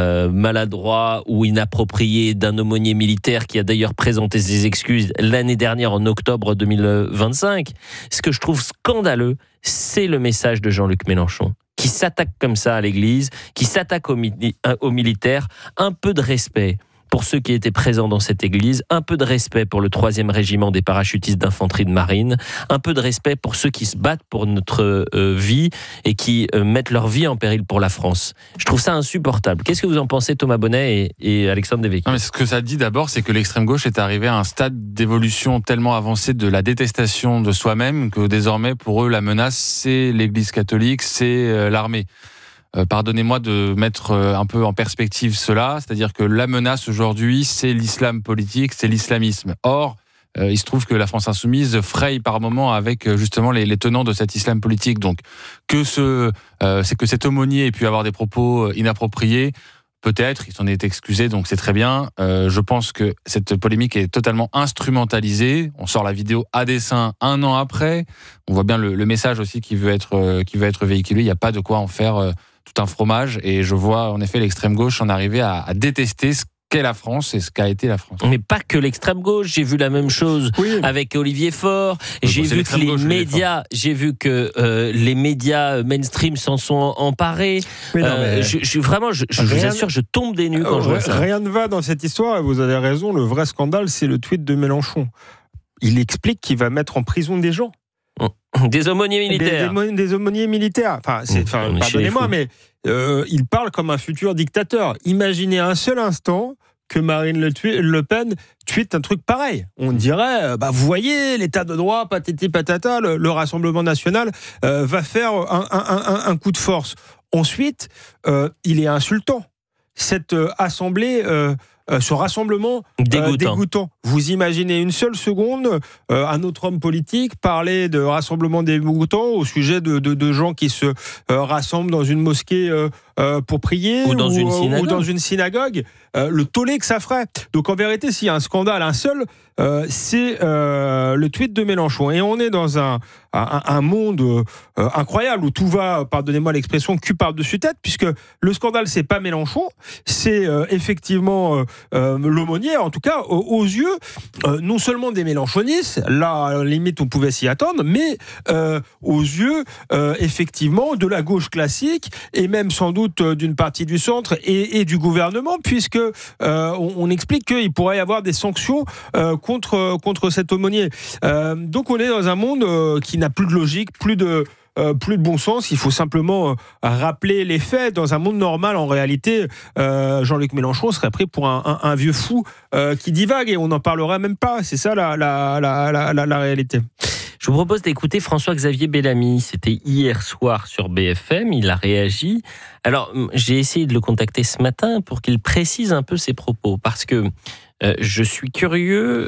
maladroit ou inapproprié d'un aumônier militaire qui a d'ailleurs présenté ses excuses l'année dernière en octobre 2025. Ce que je trouve scandaleux, c'est le message de Jean-Luc Mélenchon qui s'attaque comme ça à l'église, qui s'attaque aux militaires. Un peu de respect pour ceux qui étaient présents dans cette église, un peu de respect pour le 3e régiment des parachutistes d'infanterie de marine, un peu de respect pour ceux qui se battent pour notre vie et qui mettent leur vie en péril pour la France. Je trouve ça insupportable. Qu'est-ce que vous en pensez, Thomas Bonnet et Alexandre Devecchio? Non, mais ce que ça dit d'abord, c'est que l'extrême gauche est arrivée à un stade d'évolution tellement avancé de la détestation de soi-même que désormais, pour eux, la menace, c'est l'Église catholique, c'est l'armée. Pardonnez-moi de mettre un peu en perspective cela, c'est-à-dire que la menace aujourd'hui, c'est l'islam politique, c'est l'islamisme. Or, il se trouve que la France insoumise fraye par moments avec justement les tenants de cet islam politique. Donc, c'est que cet aumônier ait pu avoir des propos inappropriés, peut-être, il s'en est excusé, donc c'est très bien. Je pense que cette polémique est totalement instrumentalisée. On sort la vidéo à dessein 1 an après. On voit bien le message aussi qui veut être véhiculé. Il n'y a pas de quoi en faire tout un fromage. Et je vois en effet l'extrême gauche en arriver à détester ce qu'est la France et ce qu'a été la France. Mais pas que l'extrême gauche, j'ai vu la même chose avec Olivier Faure, j'ai vu que les médias mainstream s'en sont emparés. Je vous assure, je tombe des nues quand je vois ça. Rien ne va dans cette histoire, et vous avez raison, le vrai scandale, c'est le tweet de Mélenchon. Il explique qu'il va mettre en prison des gens. Des aumôniers militaires. Des aumôniers militaires. Pardonnez-moi, mais il parle comme un futur dictateur. Imaginez un seul instant que Marine Le Pen tweete un truc pareil. On dirait, vous voyez, l'état de droit, patati patata, le Rassemblement national va faire un coup de force. Ensuite, il est insultant. Cette assemblée... ce rassemblement dégoûtant. Vous imaginez une seule seconde un autre homme politique parler de rassemblement dégoûtant au sujet de gens qui se rassemblent dans une mosquée pour prier ou dans une synagogue. Le tollé que ça ferait. Donc en vérité, s'il y a un scandale, un seul, c'est le tweet de Mélenchon. Et on est dans un monde incroyable où tout va, pardonnez-moi l'expression, cul par-dessus tête, puisque le scandale, c'est pas Mélenchon, c'est effectivement l'aumônier, en tout cas aux yeux non seulement des mélenchonistes, là à la limite on pouvait s'y attendre, mais aux yeux effectivement de la gauche classique et même sans doute d'une partie du centre et du gouvernement, puisque on explique qu'il pourrait y avoir des sanctions contre cet aumônier. Donc on est dans un monde qui n'a plus de logique, plus de bon sens. Il faut simplement rappeler les faits. Dans un monde normal, en réalité, Jean-Luc Mélenchon serait pris pour un vieux fou qui divague et on n'en parlerait même pas. C'est ça la réalité. Je vous propose d'écouter François-Xavier Bellamy. C'était hier soir sur BFM. Il a réagi. Alors, j'ai essayé de le contacter ce matin pour qu'il précise un peu ses propos, parce que je suis curieux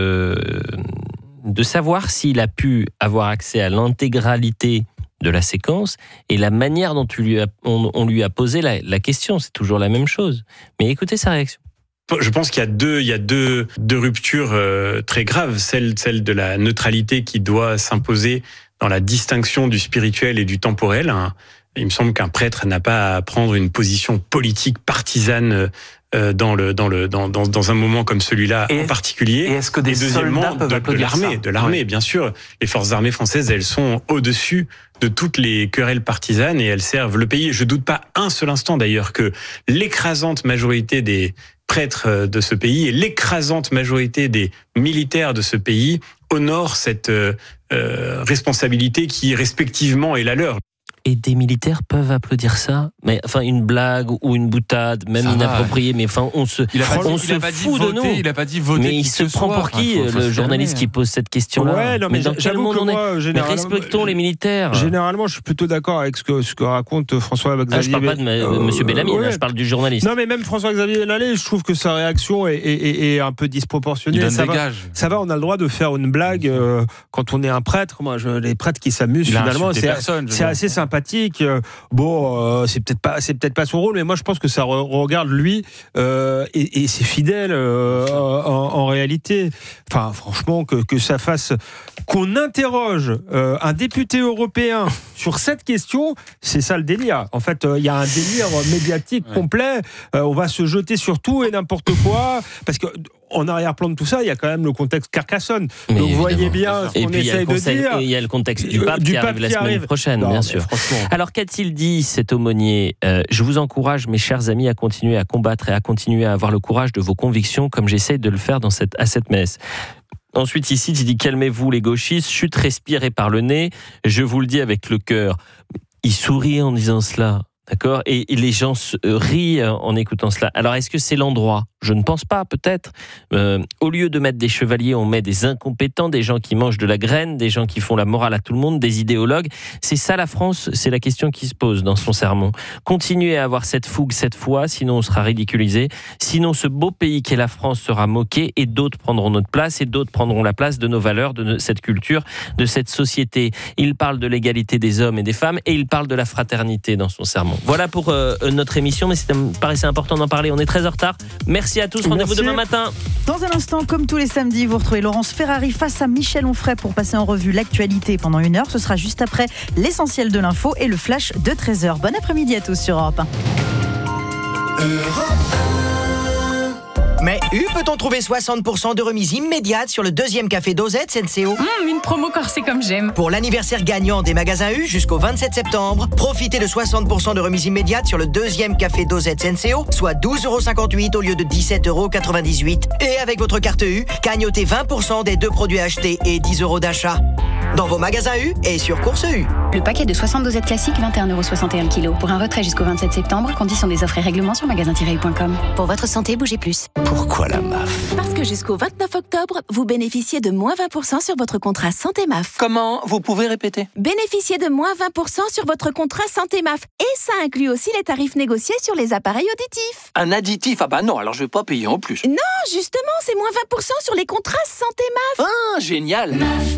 de savoir s'il a pu avoir accès à l'intégralité de la séquence et la manière dont on lui a posé la question. C'est toujours la même chose. Mais écoutez sa réaction. Je pense qu'il y a deux ruptures très graves. Celle de la neutralité qui doit s'imposer dans la distinction du spirituel et du temporel. Il me semble qu'un prêtre n'a pas à prendre une position politique partisane dans un moment comme celui-là en particulier. Et est-ce que des soldats peuvent applaudir ça ? De l'armée, bien sûr. Les forces armées françaises, elles sont au-dessus de toutes les querelles partisanes et elles servent le pays. Je doute pas un seul instant d'ailleurs que l'écrasante majorité des prêtres de ce pays et l'écrasante majorité des militaires de ce pays honorent cette responsabilité qui respectivement est la leur. Et des militaires peuvent applaudir ça, mais enfin une blague ou une boutade, même inappropriée, mais enfin on se fout de nous. Il a pas dit voter. Mais il se prend pour qui, le journaliste qui pose cette question-là? Ouais, non, mais dans quel monde on est? Mais respectons les militaires. Généralement, je suis plutôt d'accord avec ce que raconte François-Xavier. Je parle pas de Monsieur Bellamy, je parle du journaliste. Non, mais même François-Xavier Bellamy, je trouve que sa réaction est un peu disproportionnée. Ça va, on a le droit de faire une blague quand on est un prêtre. Moi, les prêtres qui s'amusent, finalement, c'est assez sympa. Bon, c'est peut-être pas son rôle, mais moi je pense que ça regarde lui et ses fidèles en réalité. Enfin, franchement, que ça fasse qu'on interroge un député européen sur cette question, c'est ça le délire. En fait, il y a un délire médiatique complet. On va se jeter sur tout et n'importe quoi, parce que en arrière-plan de tout ça, il y a quand même le contexte Carcassonne. Donc vous voyez bien ce qu'on essaye de dire. Et il y a le contexte du pape qui arrive la semaine prochaine, bien sûr. Alors qu'a-t-il dit cet aumônier ? Je vous encourage, mes chers amis, à continuer à combattre et à continuer à avoir le courage de vos convictions, comme j'essaye de le faire à cette messe. Ensuite, ici, il dit « Calmez-vous les gauchistes, chute, respirez par le nez, je vous le dis avec le cœur. » Il sourit en disant cela. D'accord ? Et les gens rient en écoutant cela. Alors, est-ce que c'est l'endroit ? Je ne pense pas, peut-être. Au lieu de mettre des chevaliers, on met des incompétents, des gens qui mangent de la graine, des gens qui font la morale à tout le monde, des idéologues. C'est ça la France, c'est la question qui se pose dans son sermon. Continuez à avoir cette fougue, cette foi, sinon on sera ridiculisé. Sinon, ce beau pays qu'est la France sera moqué et d'autres prendront notre place et d'autres prendront la place de nos valeurs, de cette culture, de cette société. Il parle de l'égalité des hommes et des femmes et il parle de la fraternité dans son sermon. Voilà pour notre émission, mais ça me paraissait important d'en parler. On est très en retard. Merci à tous. Rendez-vous demain matin. Dans un instant, comme tous les samedis, vous retrouvez Laurence Ferrari face à Michel Onfray pour passer en revue l'actualité pendant 1 heure. Ce sera juste après l'essentiel de l'info et le flash de 13h. Bon après-midi à tous sur Europe 1. Mais peut-on trouver 60% de remise immédiate sur le 2e café Dosette Senseo ? Une promo corsée comme j'aime. Pour l'anniversaire gagnant des magasins U jusqu'au 27 septembre, profitez de 60% de remise immédiate sur le 2e café Dosette Senseo, soit 12,58€ au lieu de 17,98€. Et avec votre carte U, gagnotez 20% des 2 produits achetés et 10€ d'achat. Dans vos magasins U et sur Course U. Le paquet de 60 dosettes classiques, 21,61€ kg. Pour un retrait jusqu'au 27 septembre, conditions des offres et règlements sur magasin-u.com. Pour votre santé, bougez plus. Pourquoi la MAF ? Parce que jusqu'au 29 octobre, vous bénéficiez de moins 20% sur votre contrat Santé MAF. Comment ? Vous pouvez répéter ? Bénéficiez de moins 20% sur votre contrat Santé MAF. Et ça inclut aussi les tarifs négociés sur les appareils auditifs. Un additif ? Ah bah non, alors je vais pas payer en plus. Non, justement, c'est moins 20% sur les contrats Santé MAF. Ah, génial !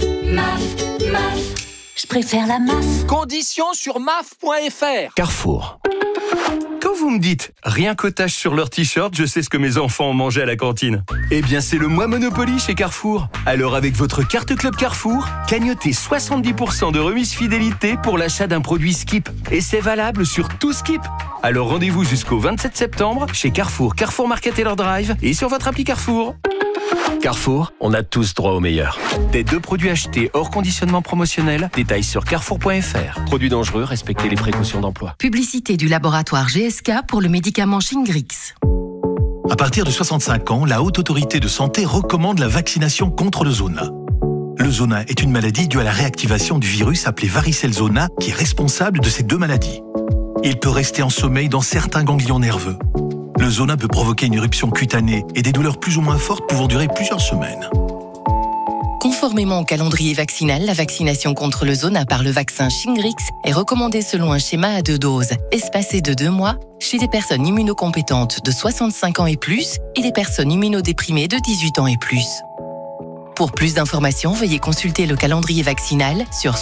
MAF. Je préfère la MAF. Conditions sur maf.fr. Carrefour. Quand vous me dites rien qu'au tache sur leur t-shirt, je sais ce que mes enfants ont mangé à la cantine. Eh bien, c'est le mois Monopoly chez Carrefour. Alors, avec votre carte Club Carrefour, gagnotez 70% de remise fidélité pour l'achat d'un produit Skip. Et c'est valable sur tout Skip. Alors, rendez-vous jusqu'au 27 septembre chez Carrefour, Carrefour Market et leur Drive et sur votre appli Carrefour. Carrefour, on a tous droit au meilleur. Des 2 produits achetés hors conditionnement promotionnel, détails sur carrefour.fr. Produits dangereux, respectez les précautions d'emploi. Publicité du laboratoire GSK pour le médicament Shingrix. À partir de 65 ans, la Haute Autorité de Santé recommande la vaccination contre le zona. Le zona est une maladie due à la réactivation du virus appelé varicelle zona qui est responsable de ces 2 maladies. Il peut rester en sommeil dans certains ganglions nerveux. Le zona peut provoquer une éruption cutanée et des douleurs plus ou moins fortes pouvant durer plusieurs semaines. Conformément au calendrier vaccinal, la vaccination contre le zona par le vaccin Shingrix est recommandée selon un schéma à 2 doses, espacées de 2 mois, chez des personnes immunocompétentes de 65 ans et plus et des personnes immunodéprimées de 18 ans et plus. Pour plus d'informations, veuillez consulter le calendrier vaccinal sur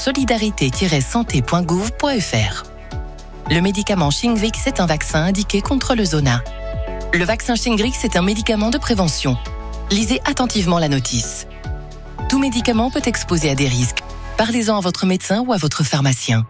solidarité-santé.gouv.fr. Le médicament Shingrix est un vaccin indiqué contre le zona. Le vaccin Shingrix est un médicament de prévention. Lisez attentivement la notice. Tout médicament peut exposer à des risques. Parlez-en à votre médecin ou à votre pharmacien.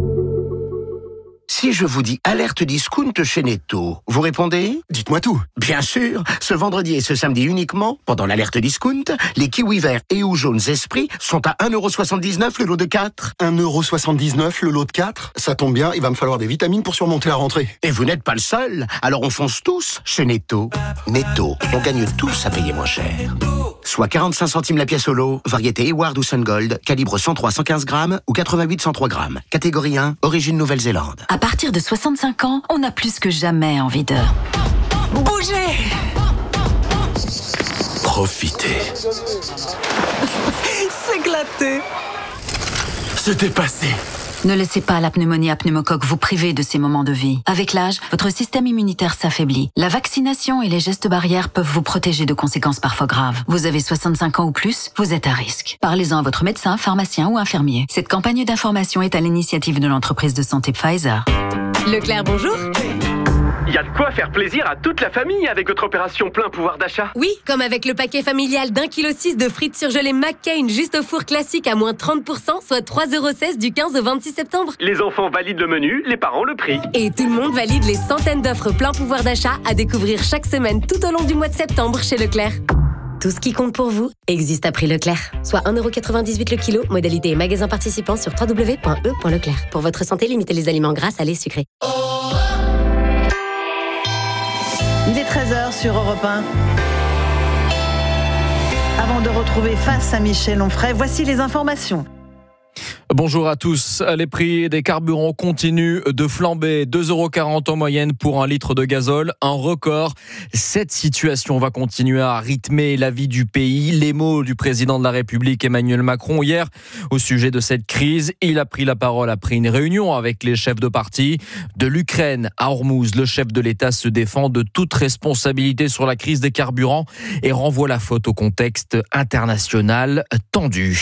Si je vous dis alerte discount chez Netto, vous répondez ? Dites-moi tout. Bien sûr, ce vendredi et ce samedi uniquement, pendant l'alerte discount, les kiwis verts et ou jaunes Esprit sont à 1,79€ le lot de 4. 1,79€ le lot de 4 ? Ça tombe bien, il va me falloir des vitamines pour surmonter la rentrée. Et vous n'êtes pas le seul, alors on fonce tous chez Netto. Netto, on gagne tous à payer moins cher. Soit 45 centimes la pièce au lot, variété Eward ou Sungold, calibre 103-115 grammes ou 88-103 grammes. Catégorie 1, origine Nouvelle-Zélande. À partir de 65 ans, on a plus que jamais envie de... Bouger. Profitez. S'éclater. Se dépasser. Ne laissez pas la pneumonie à pneumocoque vous priver de ces moments de vie. Avec l'âge, votre système immunitaire s'affaiblit. La vaccination et les gestes barrières peuvent vous protéger de conséquences parfois graves. Vous avez 65 ans ou plus, vous êtes à risque. Parlez-en à votre médecin, pharmacien ou infirmier. Cette campagne d'information est à l'initiative de l'entreprise de santé Pfizer. Leclerc, bonjour. Il y a de quoi faire plaisir à toute la famille avec votre opération plein pouvoir d'achat. Oui, comme avec le paquet familial d'1,6 kg de frites surgelées McCain juste au four classique à moins 30%, soit 3,16€ du 15 au 26 septembre. Les enfants valident le menu, les parents le prix. Et tout le monde valide les centaines d'offres plein pouvoir d'achat à découvrir chaque semaine tout au long du mois de septembre chez Leclerc. Tout ce qui compte pour vous existe à prix Leclerc. Soit 1,98€ le kilo, modalité et magasin participant sur www.e.leclerc. Pour votre santé, limitez les aliments gras, salés, sucrés. Il est 13h sur Europe 1. Avant de retrouver Face à Michel Onfray, voici les informations. Bonjour à tous. Les prix des carburants continuent de flamber. 2,40€ en moyenne pour un litre de gazole, un record. Cette situation va continuer à rythmer la vie du pays. Les mots du président de la République Emmanuel Macron hier au sujet de cette crise. Il a pris la parole après une réunion avec les chefs de parti. De l'Ukraine à Hormuz, le chef de l'État se défend de toute responsabilité sur la crise des carburants et renvoie la faute au contexte international tendu.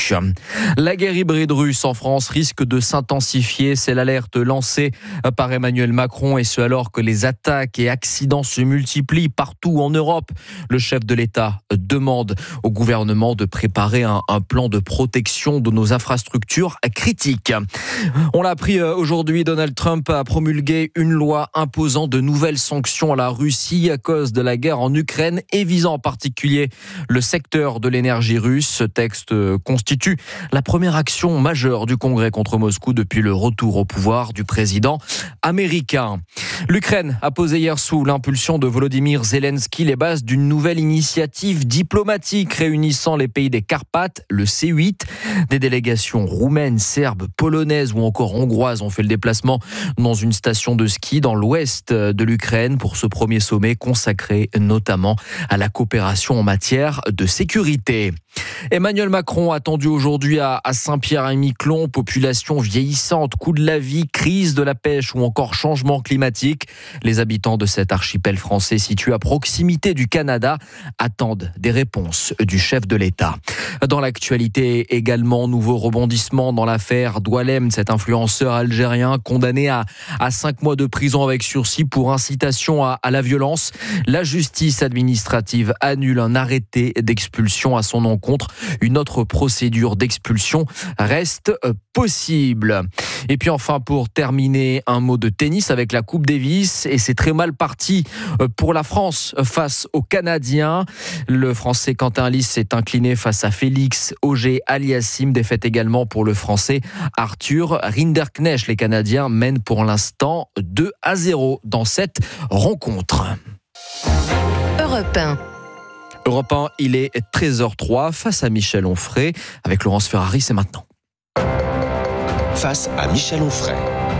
La guerre hybride russe en France risque de s'intensifier. C'est l'alerte lancée par Emmanuel Macron, et ce alors que les attaques et accidents se multiplient partout en Europe. Le chef de l'État demande au gouvernement de préparer un plan de protection de nos infrastructures critiques. On l'a appris aujourd'hui, Donald Trump a promulgué une loi imposant de nouvelles sanctions à la Russie à cause de la guerre en Ukraine et visant en particulier le secteur de l'énergie russe. Ce texte constitue la première action majeure du Congrès contre Moscou depuis le retour au pouvoir du président américain. L'Ukraine a posé hier sous l'impulsion de Volodymyr Zelensky les bases d'une nouvelle initiative diplomatique réunissant les pays des Carpates, le C8. Des délégations roumaines, serbes, polonaises ou encore hongroises ont fait le déplacement dans une station de ski dans l'ouest de l'Ukraine pour ce premier sommet consacré notamment à la coopération en matière de sécurité. Emmanuel Macron attendu aujourd'hui à Saint-Pierre-et-Miquelon. Population vieillissante, coût de la vie, crise de la pêche ou encore changement climatique. Les habitants de cet archipel français situé à proximité du Canada attendent des réponses du chef de l'État. Dans l'actualité également, nouveau rebondissement dans l'affaire Doualem, cet influenceur algérien condamné à 5 mois de prison avec sursis pour incitation à la violence. La justice administrative annule un arrêté d'expulsion à son encontre. Une autre procédure d'expulsion reste possible. Et puis enfin, pour terminer, un mot de tennis avec la Coupe Davis, et c'est très mal parti pour la France face aux Canadiens. Le Français Quentin Lys s'est incliné face à Félix Auger-Aliassime, défaite également pour le Français Arthur Rinderknecht. Les Canadiens mènent pour l'instant 2-0 dans cette rencontre. Europe 1. Europe 1, il est 13h03 face à Michel Onfray avec Laurence Ferrari, c'est maintenant. Face à Michel Onfray.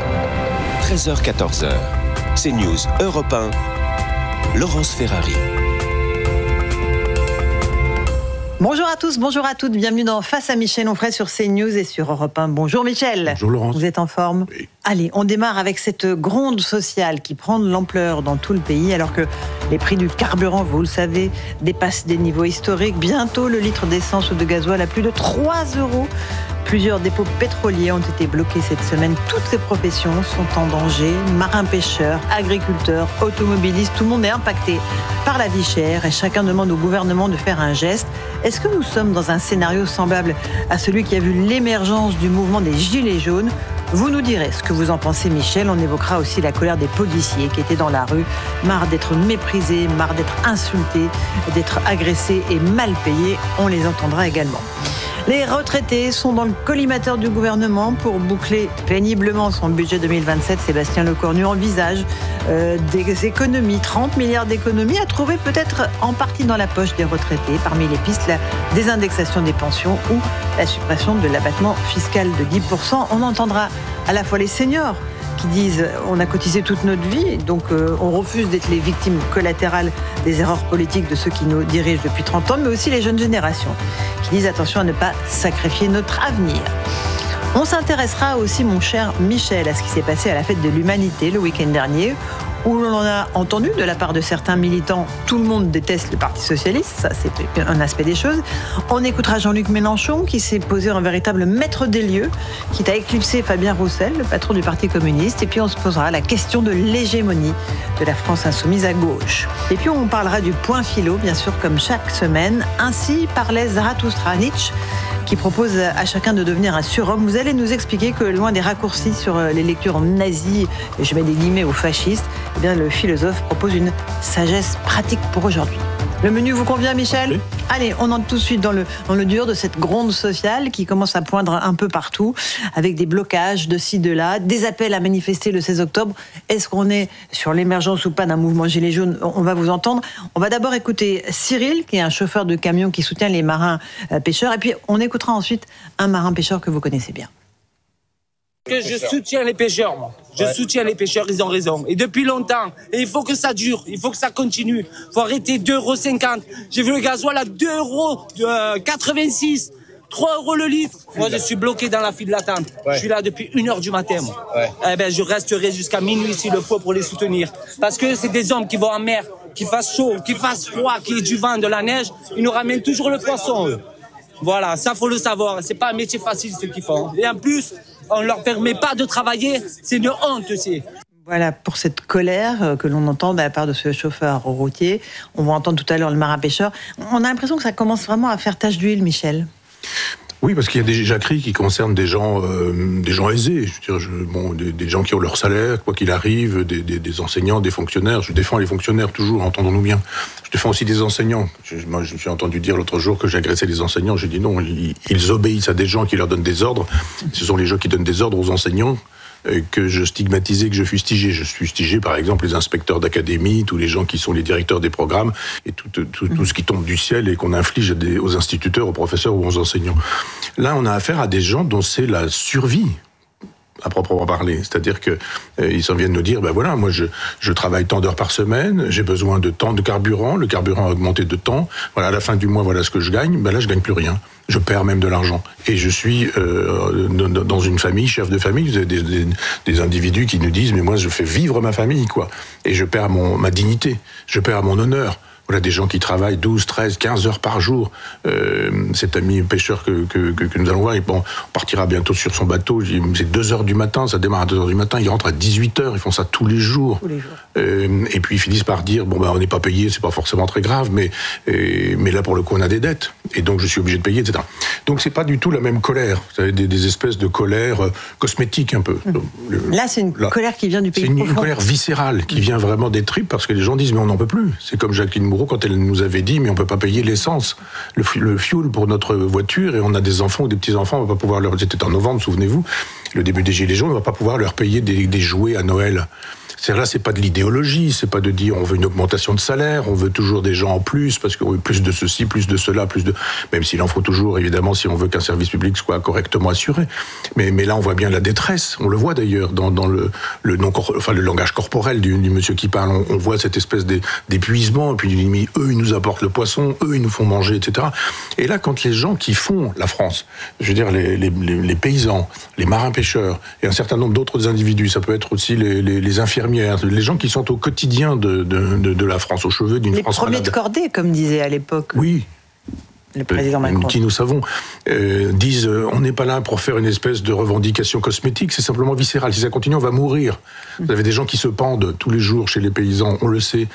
13h-14h. CNews Europe 1. Laurence Ferrari. Bonjour à tous, bonjour à toutes, bienvenue dans Face à Michel Onfray sur CNews et sur Europe 1. Bonjour Michel. Bonjour Laurence. Vous êtes en forme ? Oui. Allez, on démarre avec cette gronde sociale qui prend de l'ampleur dans tout le pays alors que les prix du carburant, vous le savez, dépassent des niveaux historiques. Bientôt, le litre d'essence ou de gasoil à plus de 3 €. Plusieurs dépôts pétroliers ont été bloqués cette semaine. Toutes les professions sont en danger. Marins, pêcheurs, agriculteurs, automobilistes, tout le monde est impacté par la vie chère et chacun demande au gouvernement de faire un geste. Est-ce que nous sommes dans un scénario semblable à celui qui a vu l'émergence du mouvement des Gilets jaunes ? Vous nous direz ce que vous en pensez, Michel. On évoquera aussi la colère des policiers qui étaient dans la rue, marre d'être méprisés, marre d'être insultés, d'être agressés et mal payés. On les entendra également. Les retraités sont dans le collimateur du gouvernement pour boucler péniblement son budget 2027. Sébastien Lecornu envisage des économies, 30 milliards d'économies à trouver peut-être en partie dans la poche des retraités. Parmi les pistes, la désindexation des pensions ou la suppression de l'abattement fiscal de 10%. On entendra à la fois les seniors qui disent on a cotisé toute notre vie, donc on refuse d'être les victimes collatérales des erreurs politiques de ceux qui nous dirigent depuis 30 ans, mais aussi les jeunes générations qui disent attention à ne pas sacrifier notre avenir. On s'intéressera aussi, mon cher Michel, à ce qui s'est passé à la fête de l'Humanité le week-end dernier, où l'on a entendu de la part de certains militants « tout le monde déteste le Parti Socialiste », ça c'est un aspect des choses. On écoutera Jean-Luc Mélenchon qui s'est posé un véritable maître des lieux, qui a éclipsé Fabien Roussel, le patron du Parti communiste, et puis on se posera la question de l'hégémonie de la France insoumise à gauche. Et puis on parlera du point philo, bien sûr, comme chaque semaine. Ainsi parlait Zarathustra, Nietzsche, qui propose à chacun de devenir un surhomme. Vous allez nous expliquer que loin des raccourcis sur les lectures nazies, et je mets des guillemets aux fascistes, eh bien le philosophe propose une sagesse pratique pour aujourd'hui. Le menu vous convient, Michel ? Oui. Allez, on entre tout de suite dans le dur de cette gronde sociale qui commence à poindre un peu partout, avec des blocages de ci, de là, des appels à manifester le 16 octobre. Est-ce qu'on est sur l'émergence ou pas d'un mouvement Gilets jaunes ? On va vous entendre. On va d'abord écouter Cyril, qui est un chauffeur de camion qui soutient les marins pêcheurs. Et puis, on écoutera ensuite un marin pêcheur que vous connaissez bien. Je soutiens les pêcheurs, moi. Je soutiens les pêcheurs, ils ont raison. Et depuis longtemps. Et il faut que ça dure, il faut que ça continue. Il faut arrêter 2,50 €. J'ai vu le gasoil à 2,86 €. 3 € le litre. Moi, je suis bloqué dans la file d'attente. Je suis là depuis 1h du matin, moi. Eh ben, je resterai jusqu'à minuit s'il le faut pour les soutenir. Parce que c'est des hommes qui vont en mer, qu'il fasse chaud, qu'il fasse froid, qu'il y ait du vent, de la neige. Ils nous ramènent toujours le poisson, eux. Voilà, ça faut le savoir. C'est pas un métier facile ce qu'ils font. Et en plus, on leur permet pas de travailler. C'est une honte, c'est. Voilà pour cette colère que l'on entend de la part de ce chauffeur routier. On va entendre tout à l'heure le marin pêcheur. On a l'impression que ça commence vraiment à faire tache d'huile, Michel. Oui, parce qu'il y a des jacqueries qui concernent des gens aisés, des gens qui ont leur salaire, quoi qu'il arrive, des enseignants, des fonctionnaires. Je défends les fonctionnaires toujours, entendons-nous bien. Je défends aussi des enseignants. Moi, je me suis entendu dire l'autre jour que j'agressais les enseignants. J'ai dit non, ils obéissent à des gens qui leur donnent des ordres. Ce sont les gens qui donnent des ordres aux enseignants que je stigmatisais, que je fustigeais. Je fustigeais, par exemple, les inspecteurs d'académie, tous les gens qui sont les directeurs des programmes, et tout ce qui tombe du ciel et qu'on inflige aux instituteurs, aux professeurs ou aux enseignants. Là, on a affaire à des gens dont c'est la survie, à proprement parler. C'est-à-dire que ils s'en viennent nous dire, ben voilà, moi je travaille tant d'heures par semaine, j'ai besoin de tant de carburant, le carburant a augmenté de temps, voilà, à la fin du mois, voilà ce que je gagne, ben là je gagne plus rien. Je perds même de l'argent. Et je suis dans une famille, chef de famille, vous avez des individus qui nous disent, mais moi je fais vivre ma famille, quoi. Et je perds ma dignité, je perds mon honneur. Voilà des gens qui travaillent 12, 13, 15 heures par jour. Cet ami pêcheur que nous allons voir, on partira bientôt sur son bateau. C'est 2 heures du matin, ça démarre à 2 heures du matin, ils rentrent à 18 heures, ils font ça tous les jours. Et puis ils finissent par dire, bon ben on n'est pas payé, c'est pas forcément très grave, mais là pour le coup on a des dettes, et donc je suis obligé de payer, etc. Donc c'est pas du tout la même colère. Vous avez des espèces de colère cosmétique un peu. Là c'est une colère qui vient du pays profond. C'est une colère viscérale qui vient vraiment des tripes, parce que les gens disent mais on n'en peut plus. C'est comme Jacqueline Moreau quand elle nous avait dit mais on peut pas payer l'essence, le fuel pour notre voiture, et on a des enfants ou des petits-enfants, on va pas pouvoir leur... C'était en novembre, souvenez-vous, le début des Gilets jaunes, on va pas pouvoir leur payer des jouets à Noël. C'est-à-dire là, c'est pas de l'idéologie, c'est pas de dire on veut une augmentation de salaire, on veut toujours des gens en plus, parce que plus de ceci, plus de cela, même s'il en faut toujours, évidemment, si on veut qu'un service public soit correctement assuré. Mais là, on voit bien la détresse. On le voit d'ailleurs dans le langage corporel du monsieur qui parle. On voit cette espèce d'épuisement, et puis eux, ils nous apportent le poisson, eux, ils nous font manger, etc. Et là, quand les gens qui font la France, je veux dire les paysans, les marins-pêcheurs, et un certain nombre d'autres individus, ça peut être aussi les infirmiers, les gens qui sont au quotidien de la France, au chevet d'une France malade. Les premiers de cordée, comme disait à l'époque. Oui. Le président Macron. Qui, nous savons, disent on n'est pas là pour faire une espèce de revendication cosmétique, c'est simplement viscéral. Si ça continue, on va mourir. Vous avez des gens qui se pendent tous les jours chez les paysans, on le sait.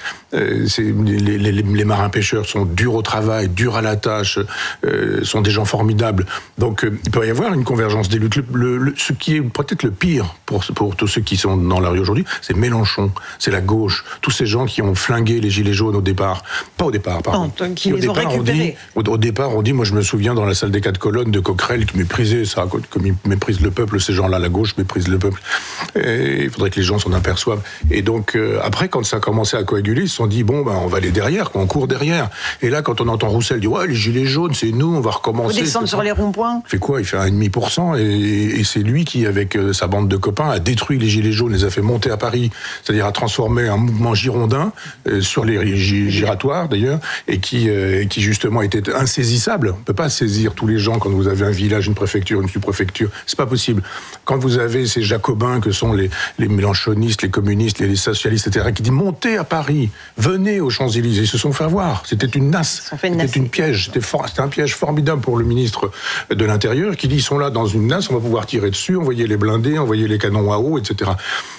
Les marins-pêcheurs sont durs au travail, durs à la tâche, sont des gens formidables. Donc il peut y avoir une convergence des luttes. Ce qui est peut-être le pire pour tous ceux qui sont dans la rue aujourd'hui, c'est Mélenchon, c'est la gauche, tous ces gens qui ont flingué les Gilets jaunes au départ. Pas au départ, pardon. Qui les ont récupérés. Au départ, on dit, moi je me souviens dans la salle des 4 colonnes de Coquerel qui méprisait ça, comme ils méprisent le peuple, ces gens-là, la gauche méprise le peuple. Et il faudrait que les gens s'en aperçoivent. Et donc, après, quand ça a commencé à coaguler, ils se sont dit, bon, ben, on va aller derrière, on court derrière. Et là, quand on entend Roussel dire, ouais, les gilets jaunes, c'est nous, on va recommencer. Faut descendre sur les ronds-points. Il fait quoi? Il fait 1,5%, et c'est lui qui, avec sa bande de copains, a détruit les gilets jaunes, les a fait monter à Paris, c'est-à-dire a transformé un mouvement girondin sur les giratoires, d'ailleurs, et qui justement était insaisissable. On ne peut pas saisir tous les gens quand vous avez un village, une préfecture, une sous-préfecture. C'est pas possible. Quand vous avez ces jacobins que sont les mélenchonistes, les communistes, les socialistes, etc., qui disent montez à Paris, venez aux Champs-Élysées, ils se sont fait avoir. C'était une nasse. C'était une piège. C'était un piège formidable pour le ministre de l'Intérieur qui dit ils sont là dans une nasse, on va pouvoir tirer dessus, envoyer les blindés, envoyer les canons à eau, etc.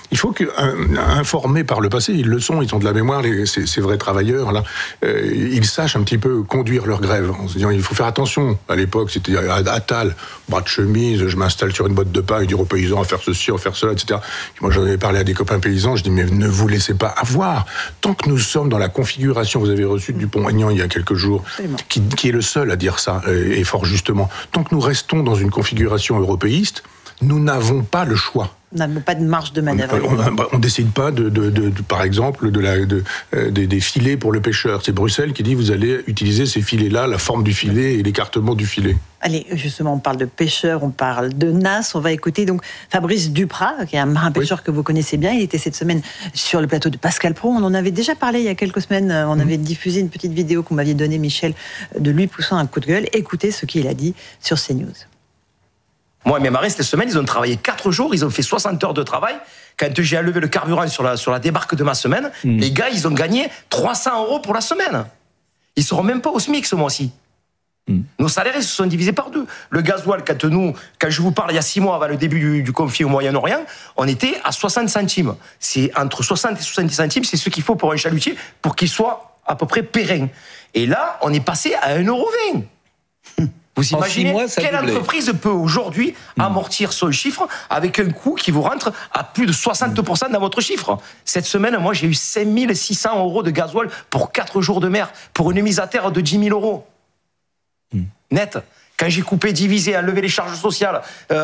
Il faut informés par le passé, ils le sont, ils ont de la mémoire, ces vrais travailleurs, là, ils sachent un petit peu conduire leur grève, en se disant il faut faire attention. À l'époque, c'était Attal, bras de chemise, je m'installe sur une botte de pain et dire aux paysans à faire ceci, à faire cela, etc. Et moi, j'en avais parlé à des copains paysans, je dis mais ne vous laissez pas avoir. Tant que nous sommes dans la configuration, vous avez reçu Dupont-Aignan il y a quelques jours, qui est le seul à dire ça, et fort justement, tant que nous restons dans une configuration européiste, nous n'avons pas le choix. On n'a pas de marge de manœuvre. On ne décide pas, par exemple, des filets pour le pêcheur. C'est Bruxelles qui dit vous allez utiliser ces filets-là, la forme du filet et l'écartement du filet. Allez, justement, on parle de pêcheurs, on parle de NAS. On va écouter donc Fabrice Duprat, qui est un marin-pêcheur que vous connaissez bien. Il était cette semaine sur le plateau de Pascal Praud. On en avait déjà parlé il y a quelques semaines. On avait diffusé une petite vidéo qu'on m'avait donnée, Michel, de lui poussant un coup de gueule. Écoutez ce qu'il a dit sur CNews. Moi et mes marins, cette semaine, ils ont travaillé 4 jours, ils ont fait 60 heures de travail. Quand j'ai enlevé le carburant sur la débarque de ma semaine, les gars, ils ont gagné 300 € pour la semaine. Ils ne seront même pas au SMIC ce mois-ci. Nos salaires, ils se sont divisés par 2. Le gasoil, quand je vous parle, il y a 6 mois, avant le début du conflit au Moyen-Orient, on était à 60 centimes. C'est entre 60 et 70 centimes, c'est ce qu'il faut pour un chalutier pour qu'il soit à peu près périn. Et là, on est passé à 1,20 €. Vous imaginez quelle entreprise peut aujourd'hui amortir son chiffre avec un coût qui vous rentre à plus de 60% dans votre chiffre. Cette semaine, moi, j'ai eu 5 600 € de gasoil pour 4 jours de mer, pour une mise à terre de 10 000 €. Net. Quand j'ai coupé, divisé, enlevé les charges sociales,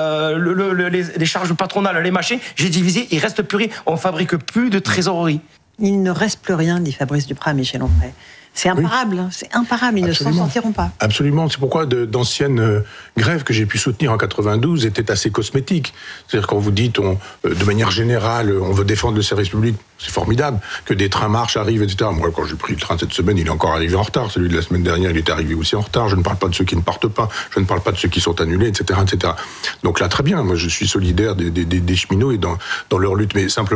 les charges patronales, les machins, j'ai divisé, il reste plus rien. On fabrique plus de trésorerie. Il ne reste plus rien, dit Fabrice Duprat, Michel Onfray. C'est imparable, c'est imparable, ils Absolument. ne s'en sortiront pas. Absolument, c'est pourquoi d'anciennes grèves que j'ai pu soutenir en 92 étaient assez cosmétiques. C'est-à-dire quand vous dites, de manière générale, on veut défendre le service public, c'est formidable, que des trains marchent, arrivent, etc. Moi, quand j'ai pris le train cette semaine, il est encore arrivé en retard. Celui de la semaine dernière, il est arrivé aussi en retard. Je ne parle pas de ceux qui ne partent pas, je ne parle pas de ceux qui sont annulés, etc. etc. Donc là, très bien, moi je suis solidaire des cheminots et dans leur lutte, mais simplement